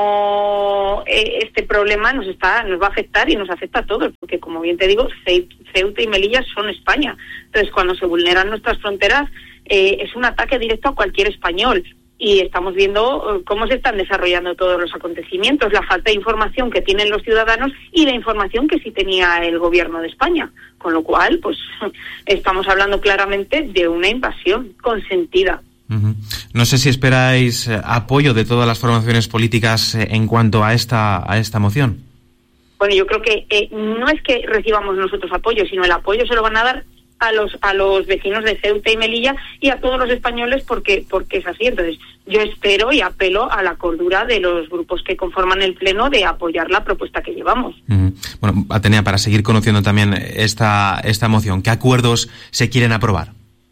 cómo este problema nos está nos va a afectar y nos afecta a todos, porque como bien te digo, Ceuta y Melilla son España. Entonces, cuando se vulneran nuestras fronteras, eh, es un ataque directo a cualquier español. Y estamos viendo cómo se están desarrollando todos los acontecimientos, la falta de información que tienen los ciudadanos y la información que sí tenía el gobierno de España. Con lo cual, pues estamos hablando claramente de una invasión consentida. Uh-huh. No sé si esperáis apoyo de todas las formaciones políticas en cuanto a esta a esta moción. Bueno, yo creo que eh, no es que recibamos nosotros apoyo, sino el apoyo se lo van a dar a los a los vecinos de Ceuta y Melilla y a todos los españoles, porque porque es así. Entonces, yo espero y apelo a la cordura de los grupos que conforman el Pleno de apoyar la propuesta que llevamos. Uh-huh. Bueno, Atenea, para seguir conociendo también esta esta moción, ¿qué acuerdos se quieren aprobar?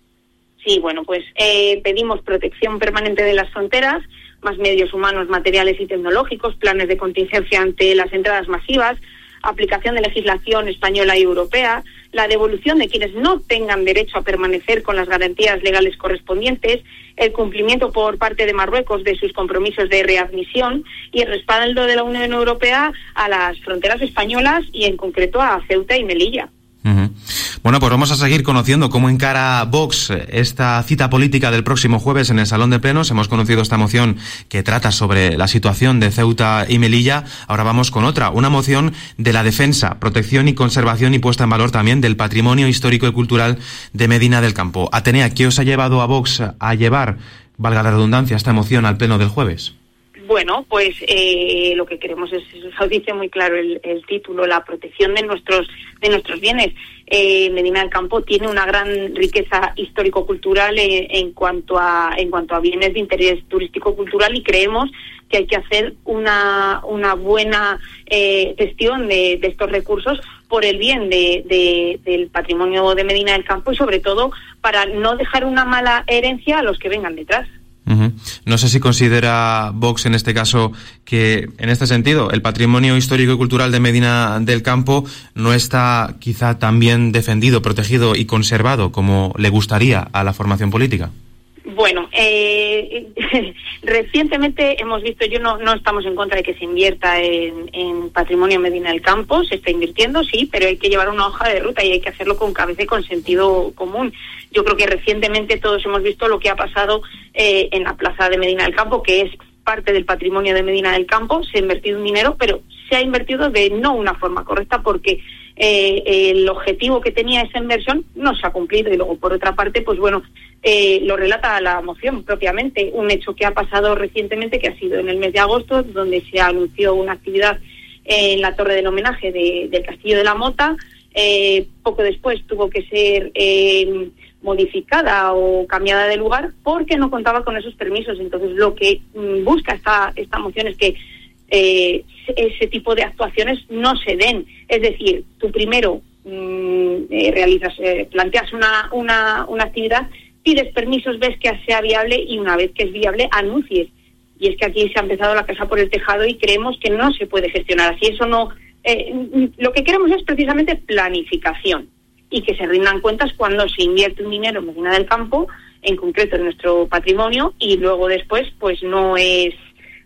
Sí, bueno, pues eh, pedimos protección permanente de las fronteras, más medios humanos, materiales y tecnológicos, planes de contingencia ante las entradas masivas, aplicación de legislación española y europea, la devolución de quienes no tengan derecho a permanecer con las garantías legales correspondientes, el cumplimiento por parte de Marruecos de sus compromisos de readmisión y el respaldo de la Unión Europea a las fronteras españolas y en concreto a Ceuta y Melilla. Uh-huh. Bueno, pues vamos a seguir conociendo cómo encara Vox esta cita política del próximo jueves en el Salón de Plenos. Hemos conocido esta moción que trata sobre la situación de Ceuta y Melilla. Ahora vamos con otra, una moción de la defensa, protección y conservación y puesta en valor también del patrimonio histórico y cultural de Medina del Campo. Atenea, ¿qué os ha llevado a Vox a llevar, valga la redundancia, esta moción al Pleno del jueves? Bueno, pues eh, lo que queremos es, eso dice muy claro el, el título, la protección de nuestros de nuestros bienes. Eh, Medina del Campo tiene una gran riqueza histórico-cultural en, en cuanto a en cuanto a bienes de interés turístico-cultural y creemos que hay que hacer una una buena eh, gestión de, de estos recursos por el bien de, de, del patrimonio de Medina del Campo y sobre todo para no dejar una mala herencia a los que vengan detrás. Uh-huh. No sé si considera Vox en este caso que, en este sentido, el patrimonio histórico y cultural de Medina del Campo no está quizá tan bien defendido, protegido y conservado como le gustaría a la formación política. Bueno, eh, recientemente hemos visto, yo no, no estamos en contra de que se invierta en, en patrimonio Medina del Campo, se está invirtiendo, sí, pero hay que llevar una hoja de ruta y hay que hacerlo con cabeza y con sentido común. Yo creo que recientemente todos hemos visto lo que ha pasado eh, en la plaza de Medina del Campo, que es parte del patrimonio de Medina del Campo. Se ha invertido un dinero, pero se ha invertido de no una forma correcta porque eh, el objetivo que tenía esa inversión no se ha cumplido. Y luego, por otra parte, pues bueno, eh, lo relata la moción propiamente, un hecho que ha pasado recientemente, que ha sido en el mes de agosto, donde se anunció una actividad en la Torre del Homenaje de, del Castillo de la Mota. Eh, poco después tuvo que ser eh, modificada o cambiada de lugar porque no contaba con esos permisos. Entonces, lo que mm, busca esta esta moción es que eh, ese tipo de actuaciones no se den. Es decir, tú primero mm, eh, realizas, eh, planteas una, una, una actividad, pides permisos, ves que sea viable y una vez que es viable, anuncies. Y es que aquí se ha empezado la casa por el tejado y creemos que no se puede gestionar así. Eso no... Eh, lo que queremos es precisamente planificación y que se rindan cuentas cuando se invierte un dinero en Medina del Campo, en concreto en nuestro patrimonio, y luego después pues no es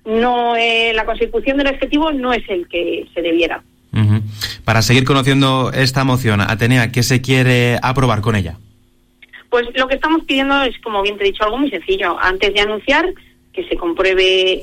no eh, la consecución del objetivo no es el que se debiera. Uh-huh. Para seguir conociendo esta moción, Atenea, ¿qué se quiere aprobar con ella? Pues lo que estamos pidiendo es, como bien te he dicho, algo muy sencillo. Antes de anunciar, que se compruebe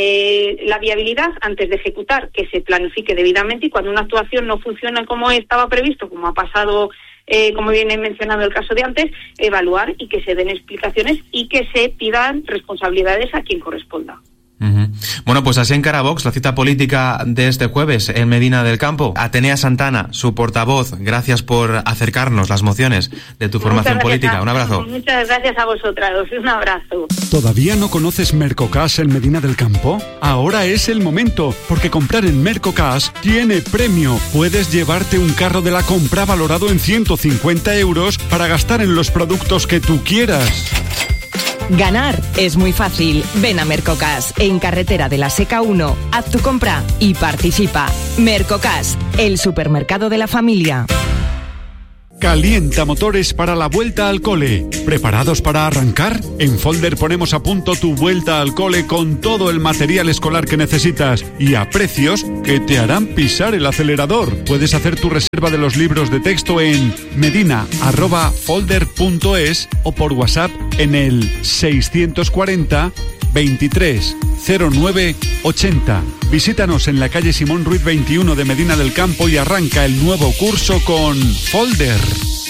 eh, la viabilidad, antes de ejecutar, que se planifique debidamente, y cuando una actuación no funciona como estaba previsto, como ha pasado, eh, como bien he mencionado el caso de antes, evaluar y que se den explicaciones y que se pidan responsabilidades a quien corresponda. Uh-huh. Bueno, pues así encara Vox la cita política de este jueves en Medina del Campo. Atenea Santana, su portavoz, gracias por acercarnos las mociones de tu formación política. A, un abrazo. Muchas gracias a vosotras, un abrazo. ¿Todavía no conoces Mercocash en Medina del Campo? Ahora es el momento, porque comprar en Mercocash tiene premio. Puedes llevarte un carro de la compra valorado en ciento cincuenta euros para gastar en los productos que tú quieras. Ganar es muy fácil. Ven a Mercocash, en Carretera de la Seca uno. Haz tu compra y participa. Mercocash, el supermercado de la familia. Calienta motores para la vuelta al cole. ¿Preparados para arrancar? En Folder ponemos a punto tu vuelta al cole con todo el material escolar que necesitas y a precios que te harán pisar el acelerador. Puedes hacer tu reserva de los libros de texto en medina arroba folder punto es o por WhatsApp en el seiscientos cuarenta veintitrés cero nueve ochenta. Visítanos en la calle Simón Ruiz veintiuno de Medina del Campo y arranca el nuevo curso con Folder.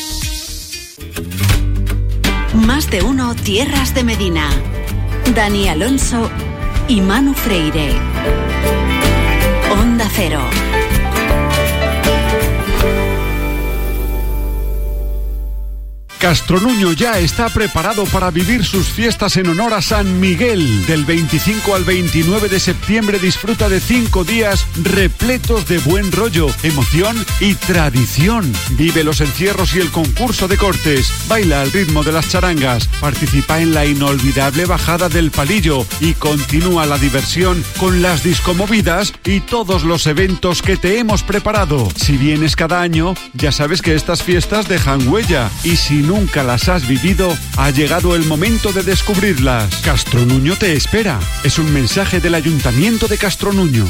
Más de uno Tierras de Medina. Dani Alonso y Manu Freire. Onda Cero. Castronuño ya está preparado para vivir sus fiestas en honor a San Miguel. Del veinticinco al veintinueve de septiembre disfruta de cinco días repletos de buen rollo, emoción y tradición. Vive los encierros y el concurso de cortes. Baila al ritmo de las charangas. Participa en la inolvidable bajada del Palillo y continúa la diversión con las discomovidas y todos los eventos que te hemos preparado. Si vienes cada año, ya sabes que estas fiestas dejan huella y si nunca las has vivido, ha llegado el momento de descubrirlas. Castronuño te espera. Es un mensaje del Ayuntamiento de Castronuño.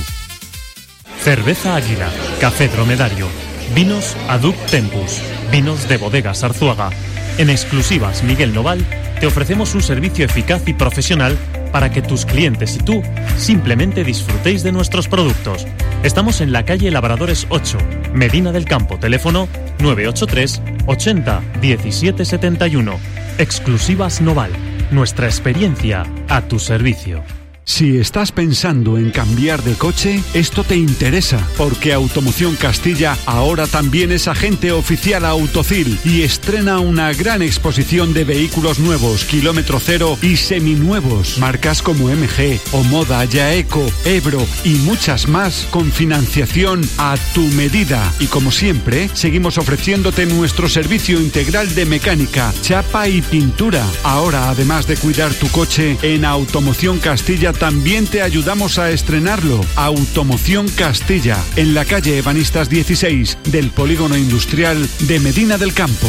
Cerveza Águila, Café Dromedario, Vinos Aduc Tempus, Vinos de Bodegas Arzuaga. En exclusivas Miguel Noval te ofrecemos un servicio eficaz y profesional para que tus clientes y tú simplemente disfrutéis de nuestros productos. Estamos en la calle Labradores ocho, Medina del Campo, teléfono nueve ocho tres ochenta diecisiete setenta y uno. Exclusivas Noval, nuestra experiencia a tu servicio. Si estás pensando en cambiar de coche, esto te interesa, porque Automoción Castilla ahora también es agente oficial Autocil y estrena una gran exposición de vehículos nuevos, kilómetro cero y seminuevos, marcas como M G, Omoda, Yaeco, Ebro y muchas más con financiación a tu medida. Y como siempre, seguimos ofreciéndote nuestro servicio integral de mecánica, chapa y pintura. Ahora, además de cuidar tu coche, en Automoción Castilla también te ayudamos a estrenarlo. Automoción Castilla, en la calle Ebanistas dieciséis del Polígono Industrial de Medina del Campo.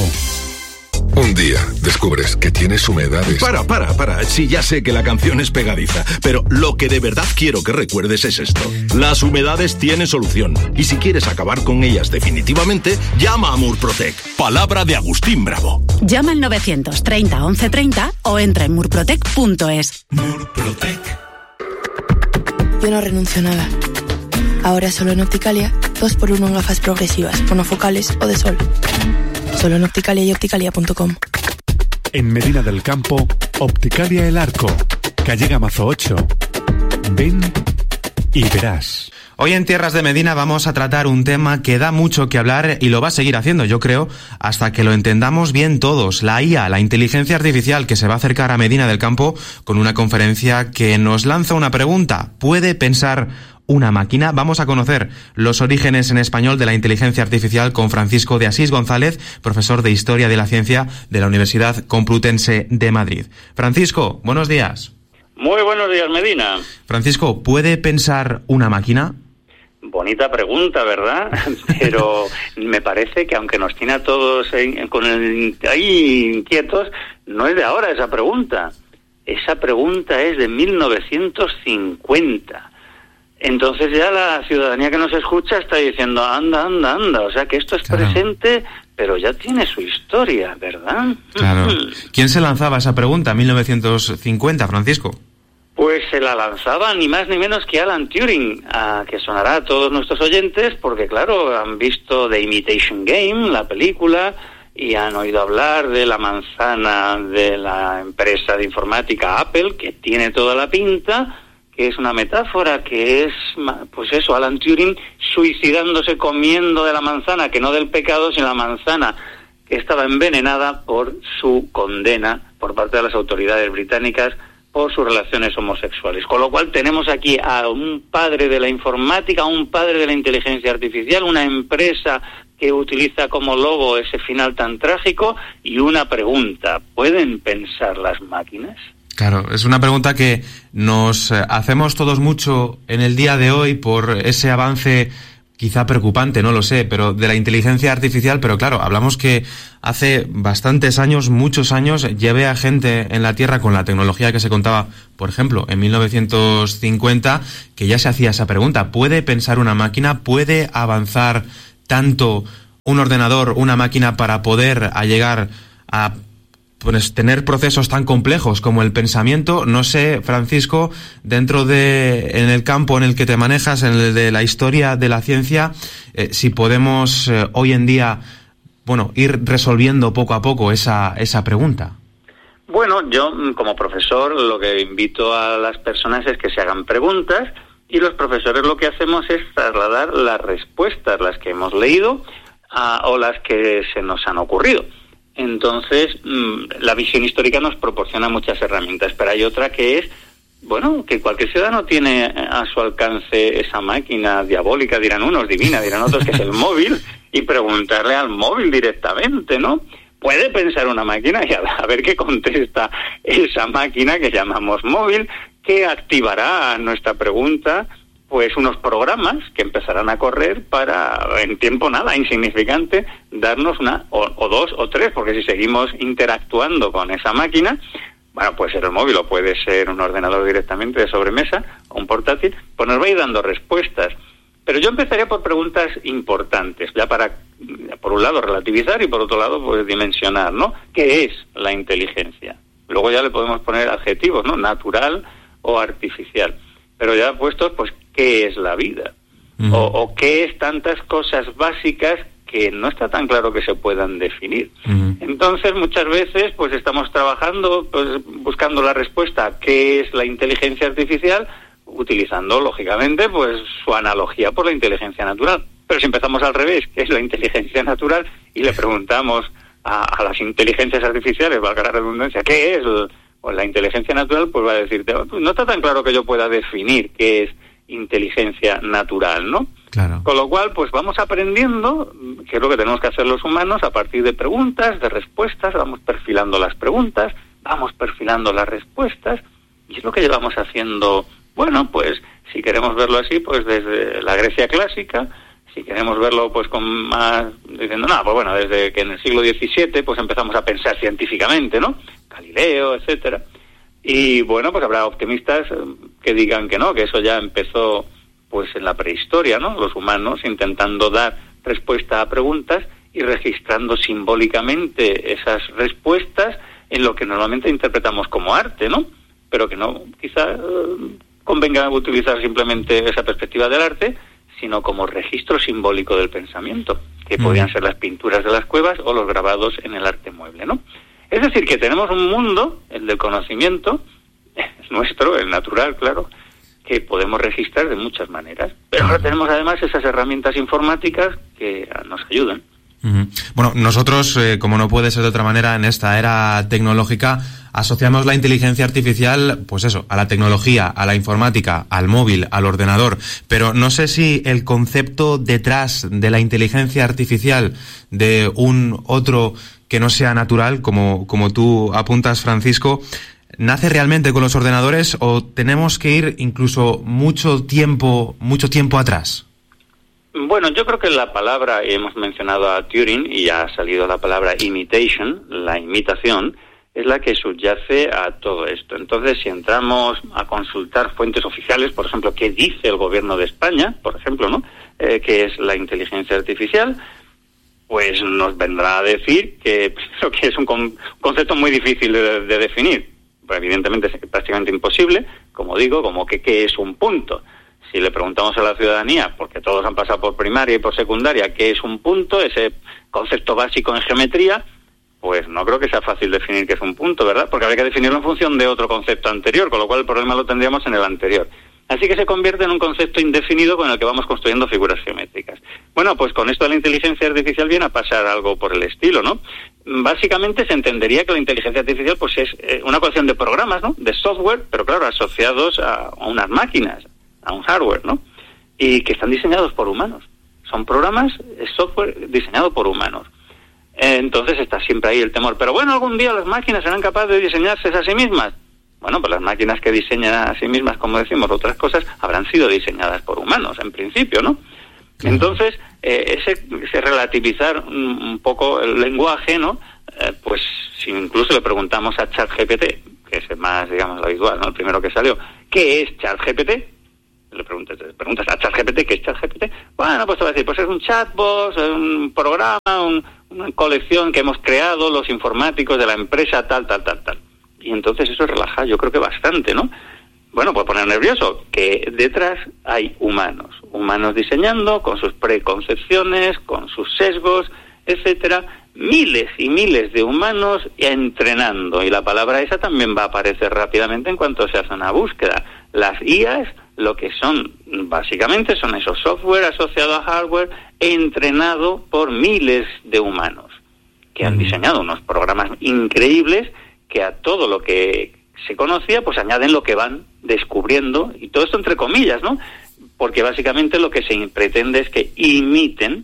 Un día descubres que tienes humedades. Para, para, para. Sí, ya sé que la canción es pegadiza, pero lo que de verdad quiero que recuerdes es esto. Las humedades tienen solución. Y si quieres acabar con ellas definitivamente, llama a Murprotec. Palabra de Agustín Bravo. Llama al novecientos treinta once treinta o entra en murprotec punto es. Murprotec. Yo no renuncio a nada. Ahora solo en Opticalia, dos por uno en gafas progresivas, monofocales o de sol. Solo en Opticalia y opticalia punto com. En Medina del Campo, Opticalia El Arco, calle Gamazo ocho. Ven y verás. Hoy en Tierras de Medina vamos a tratar un tema que da mucho que hablar y lo va a seguir haciendo, yo creo, hasta que lo entendamos bien todos. La I A, la inteligencia artificial, que se va a acercar a Medina del Campo con una conferencia que nos lanza una pregunta. ¿Puede pensar una máquina? Vamos a conocer los orígenes en español de la inteligencia artificial con Francisco de Asís González, profesor de Historia de la Ciencia de la Universidad Complutense de Madrid. Francisco, buenos días. Muy buenos días, Medina. Francisco, ¿puede pensar una máquina? Bonita pregunta, ¿verdad? Pero me parece que aunque nos tiene a todos en, con el, ahí inquietos, no es de ahora esa pregunta. Esa pregunta es de mil novecientos cincuenta. Entonces ya la ciudadanía que nos escucha está diciendo, anda, anda, anda. O sea que esto es claro. Presente, pero ya tiene su historia, ¿verdad? Claro. ¿Quién se lanzaba esa pregunta en mil novecientos cincuenta, Francisco? Pues se la lanzaba ni más ni menos que Alan Turing, a que sonará a todos nuestros oyentes, porque claro, han visto The Imitation Game, la película, y han oído hablar de la manzana de la empresa de informática Apple, que tiene toda la pinta, que es una metáfora, que es, pues eso, Alan Turing suicidándose comiendo de la manzana, que no del pecado, sino la manzana que estaba envenenada por su condena por parte de las autoridades británicas por sus relaciones homosexuales. Con lo cual tenemos aquí a un padre de la informática, a un padre de la inteligencia artificial, una empresa que utiliza como logo ese final tan trágico, y una pregunta: ¿pueden pensar las máquinas? Claro, es una pregunta que nos hacemos todos mucho en el día de hoy por ese avance quizá preocupante, no lo sé, pero de la inteligencia artificial. Pero claro, hablamos que hace bastantes años, muchos años, llevé a gente en la Tierra con la tecnología que se contaba, por ejemplo, en mil novecientos cincuenta, que ya se hacía esa pregunta: ¿puede pensar una máquina? ¿Puede avanzar tanto un ordenador, una máquina, para poder a llegar a pues tener procesos tan complejos como el pensamiento? No sé, Francisco, dentro de, en el campo en el que te manejas, en el de la historia de la ciencia, eh, si podemos eh, hoy en día, bueno, ir resolviendo poco a poco esa, esa pregunta. Bueno, yo como profesor lo que invito a las personas es que se hagan preguntas, y los profesores lo que hacemos es trasladar las respuestas, las que hemos leído a, o las que se nos han ocurrido. Entonces, la visión histórica nos proporciona muchas herramientas, pero hay otra que es, bueno, que cualquier ciudadano tiene a su alcance esa máquina diabólica, dirán unos, divina, dirán otros, que es el móvil, y preguntarle al móvil directamente, ¿no? Puede pensar una máquina y a ver qué contesta esa máquina que llamamos móvil, que activará nuestra pregunta, pues unos programas que empezarán a correr para, en tiempo nada, insignificante, darnos una, o, o dos, o tres, porque si seguimos interactuando con esa máquina, bueno, puede ser el móvil o puede ser un ordenador directamente de sobremesa, o un portátil, pues nos va a ir dando respuestas. Pero yo empezaría por preguntas importantes, ya para, por un lado, relativizar, y por otro lado, pues dimensionar, ¿no? ¿Qué es la inteligencia? Luego ya le podemos poner adjetivos, ¿no? Natural o artificial. Pero ya puestos, pues, ¿qué es la vida? Uh-huh. O, o qué es tantas cosas básicas que no está tan claro que se puedan definir. Uh-huh. Entonces, muchas veces, pues estamos trabajando, pues buscando la respuesta a qué es la inteligencia artificial, utilizando, lógicamente, pues su analogía por la inteligencia natural. Pero si empezamos al revés, ¿qué es la inteligencia natural? Y le preguntamos a, a las inteligencias artificiales, valga la redundancia, ¿qué es el, o la inteligencia natural? Pues va a decirte, no está tan claro que yo pueda definir qué es inteligencia natural, ¿no? Claro. Con lo cual, pues vamos aprendiendo, que es lo que tenemos que hacer los humanos, a partir de preguntas, de respuestas, vamos perfilando las preguntas, vamos perfilando las respuestas, y es lo que llevamos haciendo, bueno, pues si queremos verlo así, pues desde la Grecia clásica, si queremos verlo pues con más, diciendo, no, pues bueno, desde que en el siglo diecisiete pues empezamos a pensar científicamente, ¿no? Galileo, etcétera. Y bueno, pues habrá optimistas que digan que no, que eso ya empezó pues en la prehistoria, ¿no? Los humanos intentando dar respuesta a preguntas y registrando simbólicamente esas respuestas en lo que normalmente interpretamos como arte, ¿no? Pero que no, quizá eh, convenga utilizar simplemente esa perspectiva del arte, sino como registro simbólico del pensamiento, que mm. podrían ser las pinturas de las cuevas o los grabados en el arte mueble, ¿no? Es decir, que tenemos un mundo, el del conocimiento, es nuestro, el natural, claro, que podemos registrar de muchas maneras. Pero ahora tenemos además esas herramientas informáticas que nos ayudan. Uh-huh. Bueno, nosotros, eh, como no puede ser de otra manera, en esta era tecnológica, asociamos la inteligencia artificial, pues eso, a la tecnología, a la informática, al móvil, al ordenador. Pero no sé si el concepto detrás de la inteligencia artificial de un otro que no sea natural, como, como tú apuntas, Francisco, ¿nace realmente con los ordenadores o tenemos que ir incluso mucho tiempo, mucho tiempo atrás? Bueno, yo creo que la palabra, hemos mencionado a Turing y ya ha salido la palabra imitation, la imitación, es la que subyace a todo esto. Entonces, si entramos a consultar fuentes oficiales, por ejemplo, qué dice el gobierno de España, por ejemplo, ¿no? Eh, que es la inteligencia artificial, pues nos vendrá a decir que, que es un con, concepto muy difícil de, de definir. Pues evidentemente es prácticamente imposible, como digo, como que qué es un punto. Si le preguntamos a la ciudadanía, porque todos han pasado por primaria y por secundaria, qué es un punto, ese concepto básico en geometría, pues no creo que sea fácil definir qué es un punto, ¿verdad? Porque habría que definirlo en función de otro concepto anterior, con lo cual el problema lo tendríamos en el anterior. Así que se convierte en un concepto indefinido con el que vamos construyendo figuras geométricas. Bueno, pues con esto de la inteligencia artificial viene a pasar algo por el estilo, ¿no? Básicamente se entendería que la inteligencia artificial pues es eh, una colección de programas, ¿no? De software, pero claro, asociados a, a unas máquinas, a un hardware, ¿no? Y que están diseñados por humanos. Son programas, es software diseñado por humanos. Eh, entonces está siempre ahí el temor. Pero bueno, algún día las máquinas serán capaces de diseñarse a sí mismas. Bueno, pues las máquinas que diseñan a sí mismas, como decimos, otras cosas, habrán sido diseñadas por humanos, en principio, ¿no? Entonces, eh, ese, ese relativizar un, un poco el lenguaje, ¿no? Eh, pues si incluso le preguntamos a ChatGPT, que es el más, digamos, lo habitual, ¿no? El primero que salió, ¿qué es ChatGPT? Le preguntas, le preguntas a ChatGPT, ¿qué es ChatGPT? Bueno, pues te va a decir, pues es un chatbot, un programa, un, una colección que hemos creado los informáticos de la empresa tal, tal, tal, tal. Y entonces eso relaja, yo creo que bastante, ¿no? Bueno, puede poner nervioso, que detrás hay humanos, humanos diseñando con sus preconcepciones, con sus sesgos, etcétera, miles y miles de humanos entrenando, y la palabra esa también va a aparecer rápidamente en cuanto se hace una búsqueda. Las I As lo que son, básicamente, son esos software asociado a hardware entrenado por miles de humanos, que han diseñado unos programas increíbles que a todo lo que se conocía, pues añaden lo que van descubriendo, y todo esto entre comillas, ¿no? Porque básicamente lo que se pretende es que imiten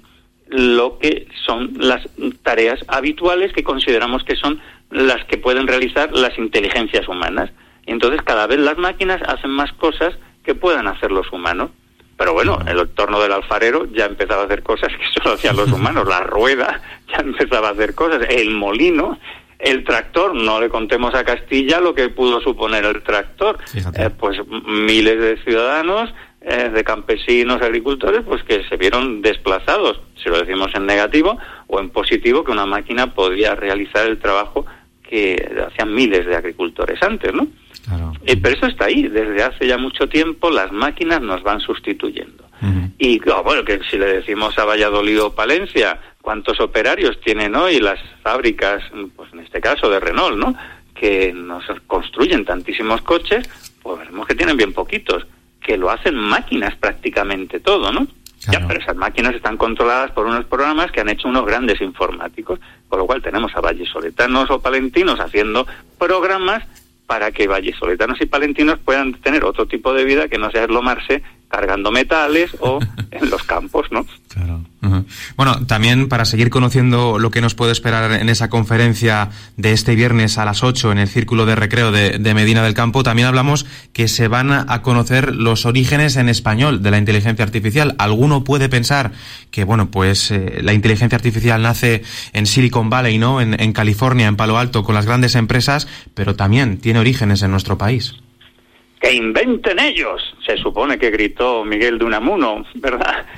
lo que son las tareas habituales que consideramos que son las que pueden realizar las inteligencias humanas. Y entonces cada vez las máquinas hacen más cosas que puedan hacer los humanos. Pero bueno, el torno del alfarero ya empezaba a hacer cosas que solo hacían los humanos. La rueda ya empezaba a hacer cosas. El molino, el tractor, no le contemos a Castilla lo que pudo suponer el tractor. Eh, pues miles de ciudadanos, eh, de campesinos, agricultores, pues que se vieron desplazados, si lo decimos en negativo o en positivo, que una máquina podía realizar el trabajo que hacían miles de agricultores antes, ¿no? Claro. Eh, pero eso está ahí, desde hace ya mucho tiempo las máquinas nos van sustituyendo. Uh-huh. Y oh, bueno, que si le decimos a Valladolid o Palencia, ¿cuántos operarios tienen hoy las fábricas, pues en este caso de Renault, ¿no? Que nos construyen tantísimos coches, pues vemos que tienen bien poquitos, que lo hacen máquinas prácticamente todo, ¿no? Claro. Ya, pero esas máquinas están controladas por unos programas que han hecho unos grandes informáticos, con lo cual tenemos a vallisoletanos o palentinos haciendo programas para que vallisoletanos y palentinos puedan tener otro tipo de vida que no sea eslomarse cargando metales o en los campos, ¿no? Claro. Uh-huh. Bueno, también para seguir conociendo lo que nos puede esperar en esa conferencia de este viernes a las ocho en el Círculo de Recreo de, de Medina del Campo, también hablamos que se van a conocer los orígenes en español de la inteligencia artificial. Alguno puede pensar que, bueno, pues eh, la inteligencia artificial nace en Silicon Valley, ¿no? En, en California, en Palo Alto, con las grandes empresas, pero también tiene orígenes en nuestro país. ¡Que inventen ellos! Se supone que gritó Miguel de Unamuno, ¿verdad?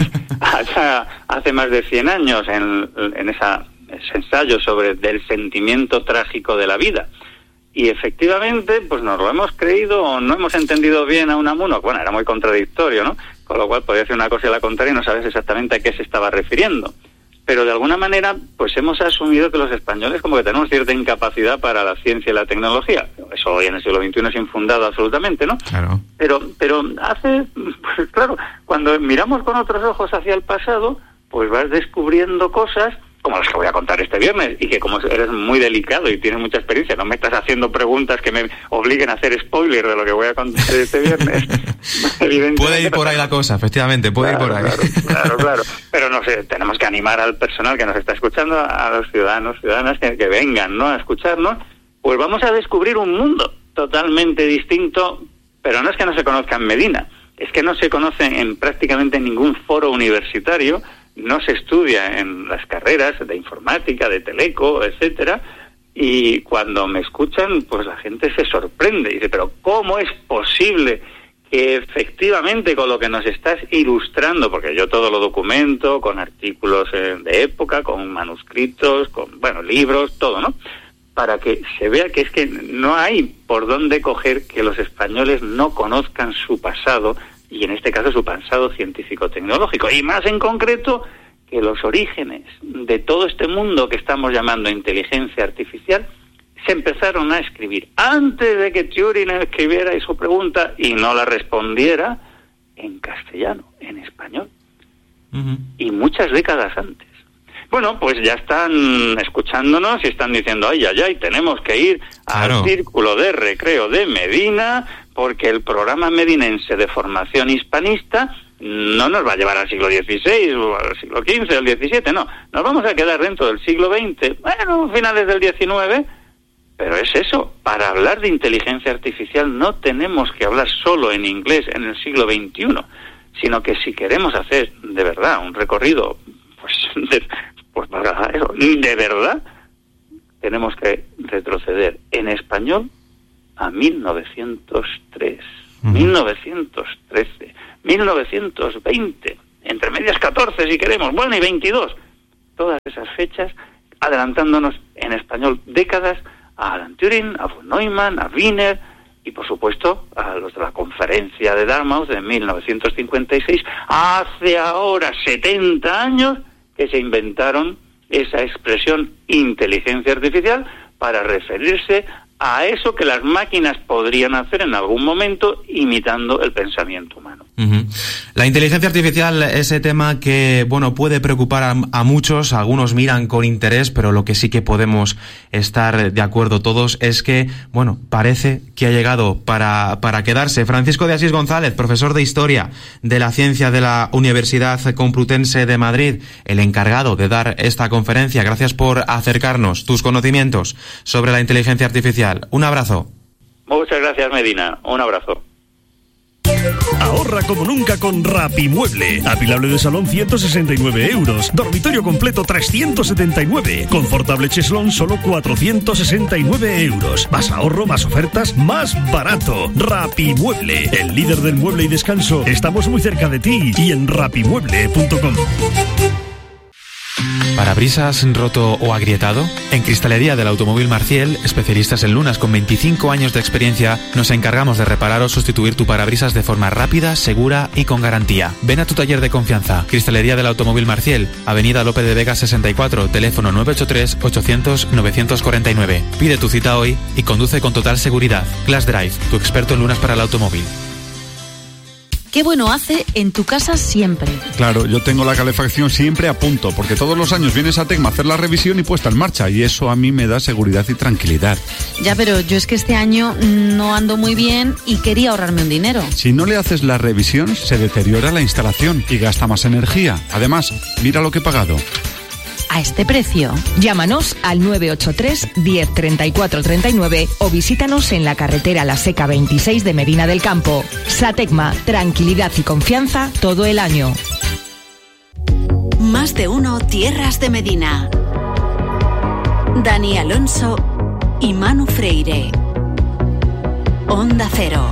hace, hace más de cien años en, en esa, ese ensayo sobre del sentimiento trágico de la vida. Y efectivamente, pues nos lo hemos creído o no hemos entendido bien a Unamuno. Bueno, era muy contradictorio, ¿no? Con lo cual podía decir una cosa y la contraria y no sabes exactamente a qué se estaba refiriendo. Pero de alguna manera, pues hemos asumido que los españoles como que tenemos cierta incapacidad para la ciencia y la tecnología. Eso hoy en el siglo veintiuno es infundado absolutamente, ¿no? Claro. Pero, pero hace, pues claro, cuando miramos con otros ojos hacia el pasado, pues vas descubriendo cosas como las que voy a contar este viernes, y que como eres muy delicado y tienes mucha experiencia, no me estás haciendo preguntas que me obliguen a hacer spoiler de lo que voy a contar este viernes. Puede ir por ahí la cosa, efectivamente, puede claro, ir por ahí. Claro, claro, claro. Pero no sé, tenemos que animar al personal que nos está escuchando, a los ciudadanos, ciudadanas que, que vengan, ¿no?, a escucharnos. Pues vamos a descubrir un mundo totalmente distinto, pero no es que no se conozca en Medina, es que no se conoce en prácticamente ningún foro universitario. No se estudia en las carreras de informática, de teleco, etcétera, y cuando me escuchan, pues la gente se sorprende y dice, pero ¿cómo es posible que efectivamente con lo que nos estás ilustrando, porque yo todo lo documento con artículos eh, de época, con manuscritos, con, bueno, libros, todo, ¿no?, para que se vea que es que no hay por dónde coger que los españoles no conozcan su pasado, y en este caso su pasado científico-tecnológico, y más en concreto que los orígenes de todo este mundo que estamos llamando inteligencia artificial se empezaron a escribir antes de que Turing escribiera su pregunta y no la respondiera en castellano, en español. Uh-huh. Y muchas décadas antes. Bueno, pues ya están escuchándonos y están diciendo, ay, ay, ay, tenemos que ir claro. al Círculo de Recreo de Medina, porque el programa medinense de formación hispanista no nos va a llevar al siglo dieciséis o al siglo quince o al diecisiete, no, nos vamos a quedar dentro del siglo veinte, bueno, finales del diecinueve, pero es eso, para hablar de inteligencia artificial no tenemos que hablar solo en inglés en el siglo veintiuno, sino que si queremos hacer de verdad un recorrido, pues, de, pues para eso, de verdad, tenemos que retroceder en español a mil novecientos tres, uh-huh. mil novecientos trece, mil novecientos veinte, entre medias catorce si queremos, bueno, y veintidós, todas esas fechas, adelantándonos en español décadas a Alan Turing, a von Neumann, a Wiener y por supuesto a los de la conferencia de Dartmouth de mil novecientos cincuenta y seis, hace ahora setenta años que se inventaron esa expresión inteligencia artificial para referirse a eso que las máquinas podrían hacer en algún momento imitando el pensamiento humano. Uh-huh. La inteligencia artificial, ese tema que, bueno, puede preocupar a, a muchos, algunos miran con interés, pero lo que sí que podemos estar de acuerdo todos es que, bueno, parece que ha llegado para, para quedarse. Francisco de Asís González, profesor de Historia de la Ciencia de la Universidad Complutense de Madrid, el encargado de dar esta conferencia. Gracias por acercarnos tus conocimientos sobre la inteligencia artificial. Un abrazo. Muchas gracias, Medina. Un abrazo. Ahorra como nunca con Rapimueble. Apilable de salón ciento sesenta y nueve euros. Dormitorio completo trescientos setenta y nueve. Confortable cheslón solo cuatrocientos sesenta y nueve euros. Más ahorro, más ofertas, más barato. Rapimueble, el líder del mueble y descanso. Estamos muy cerca de ti y en rapimueble punto com. ¿Parabrisas roto o agrietado? En Cristalería del Automóvil Marciel, especialistas en lunas con veinticinco años de experiencia, nos encargamos de reparar o sustituir tu parabrisas de forma rápida, segura y con garantía. Ven a tu taller de confianza. Cristalería del Automóvil Marciel, Avenida Lope de Vega sesenta y cuatro, teléfono nueve ocho tres, ochocientos, novecientos cuarenta y nueve. Pide tu cita hoy y conduce con total seguridad. Glass Drive, tu experto en lunas para el automóvil. Qué bueno hace en tu casa siempre. Claro, yo tengo la calefacción siempre a punto, porque todos los años vienes a Tecma a hacer la revisión y puesta en marcha, y eso a mí me da seguridad y tranquilidad. Ya, pero yo es que este año no ando muy bien y quería ahorrarme un dinero. Si no le haces la revisión, se deteriora la instalación y gasta más energía. Además, mira lo que he pagado. A este precio. Llámanos al nueve ocho tres, diez, treinta y cuatro, treinta y nueve o visítanos en la carretera La Seca veintiséis de Medina del Campo. Satecma, tranquilidad y confianza todo el año. Más de uno Tierras de Medina. Dani Alonso y Manu Freire. Onda Cero.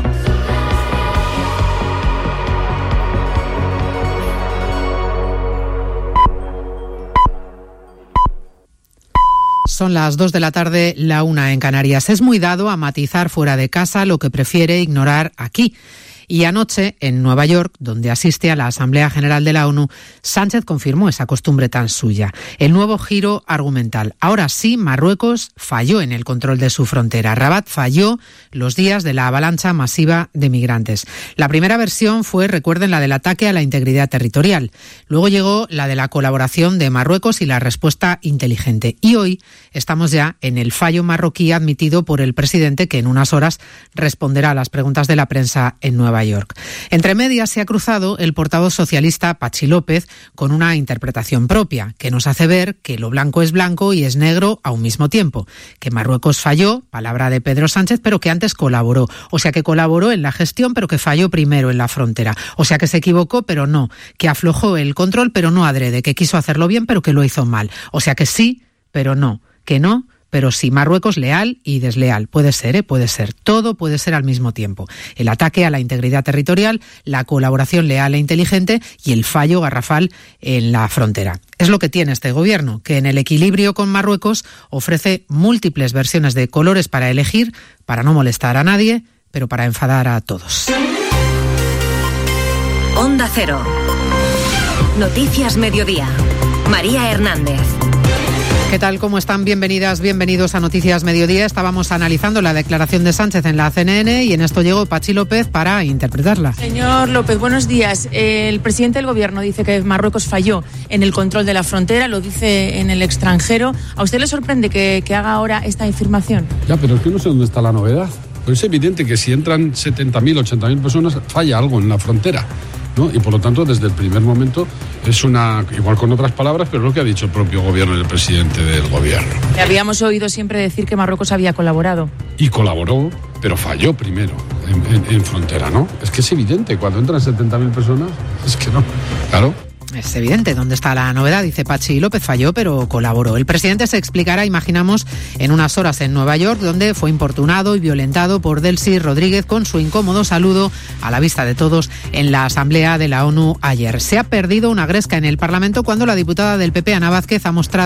Son las dos de la tarde, la una en Canarias. Es muy dado a matizar fuera de casa lo que prefiere ignorar aquí. Y anoche, en Nueva York, donde asiste a la Asamblea General de la ONU, Sánchez confirmó esa costumbre tan suya. El nuevo giro argumental. Ahora sí, Marruecos falló en el control de su frontera. Rabat falló los días de la avalancha masiva de migrantes. La primera versión fue, recuerden, la del ataque a la integridad territorial. Luego llegó la de la colaboración de Marruecos y la respuesta inteligente. Y hoy estamos ya en el fallo marroquí admitido por el presidente, que en unas horas responderá a las preguntas de la prensa en Nueva York. Entre medias se ha cruzado el portavoz socialista Pachi López con una interpretación propia, que nos hace ver que lo blanco es blanco y es negro a un mismo tiempo, que Marruecos falló, palabra de Pedro Sánchez, pero que antes colaboró, o sea que colaboró en la gestión pero que falló primero en la frontera, o sea que se equivocó pero no, que aflojó el control pero no adrede, que quiso hacerlo bien pero que lo hizo mal, o sea que sí pero no, que no pero sí. Marruecos leal y desleal. Puede ser, ¿eh? Puede ser. Todo puede ser al mismo tiempo. El ataque a la integridad territorial, la colaboración leal e inteligente y el fallo garrafal en la frontera. Es lo que tiene este gobierno, que en el equilibrio con Marruecos ofrece múltiples versiones de colores para elegir, para no molestar a nadie, pero para enfadar a todos. Onda Cero. Noticias Mediodía. María Hernández. ¿Qué tal? ¿Cómo están? Bienvenidas, bienvenidos a Noticias Mediodía. Estábamos analizando la declaración de Sánchez en la C N N y en esto llegó Pachi López para interpretarla. Señor López, buenos días. El presidente del Gobierno dice que Marruecos falló en el control de la frontera, lo dice en el extranjero. ¿A usted le sorprende que, que haga ahora esta afirmación? Ya, pero es que no sé dónde está la novedad. Pero es evidente que si entran setenta mil, ochenta mil personas, falla algo en la frontera, ¿no? Y por lo tanto, desde el primer momento es una, igual con otras palabras, pero es lo que ha dicho el propio gobierno y el presidente del gobierno. Le habíamos oído siempre decir que Marruecos había colaborado. Y colaboró, pero falló primero en, en, en frontera, ¿no? Es que es evidente, cuando entran setenta mil personas, es que no, claro. Es evidente dónde está la novedad, dice Pachi López, falló pero colaboró. El presidente se explicará, imaginamos, en unas horas en Nueva York, donde fue importunado y violentado por Delcy Rodríguez con su incómodo saludo a la vista de todos en la Asamblea de la ONU ayer. Se ha perdido una gresca en el Parlamento cuando la diputada del P P, Ana Vázquez, ha mostrado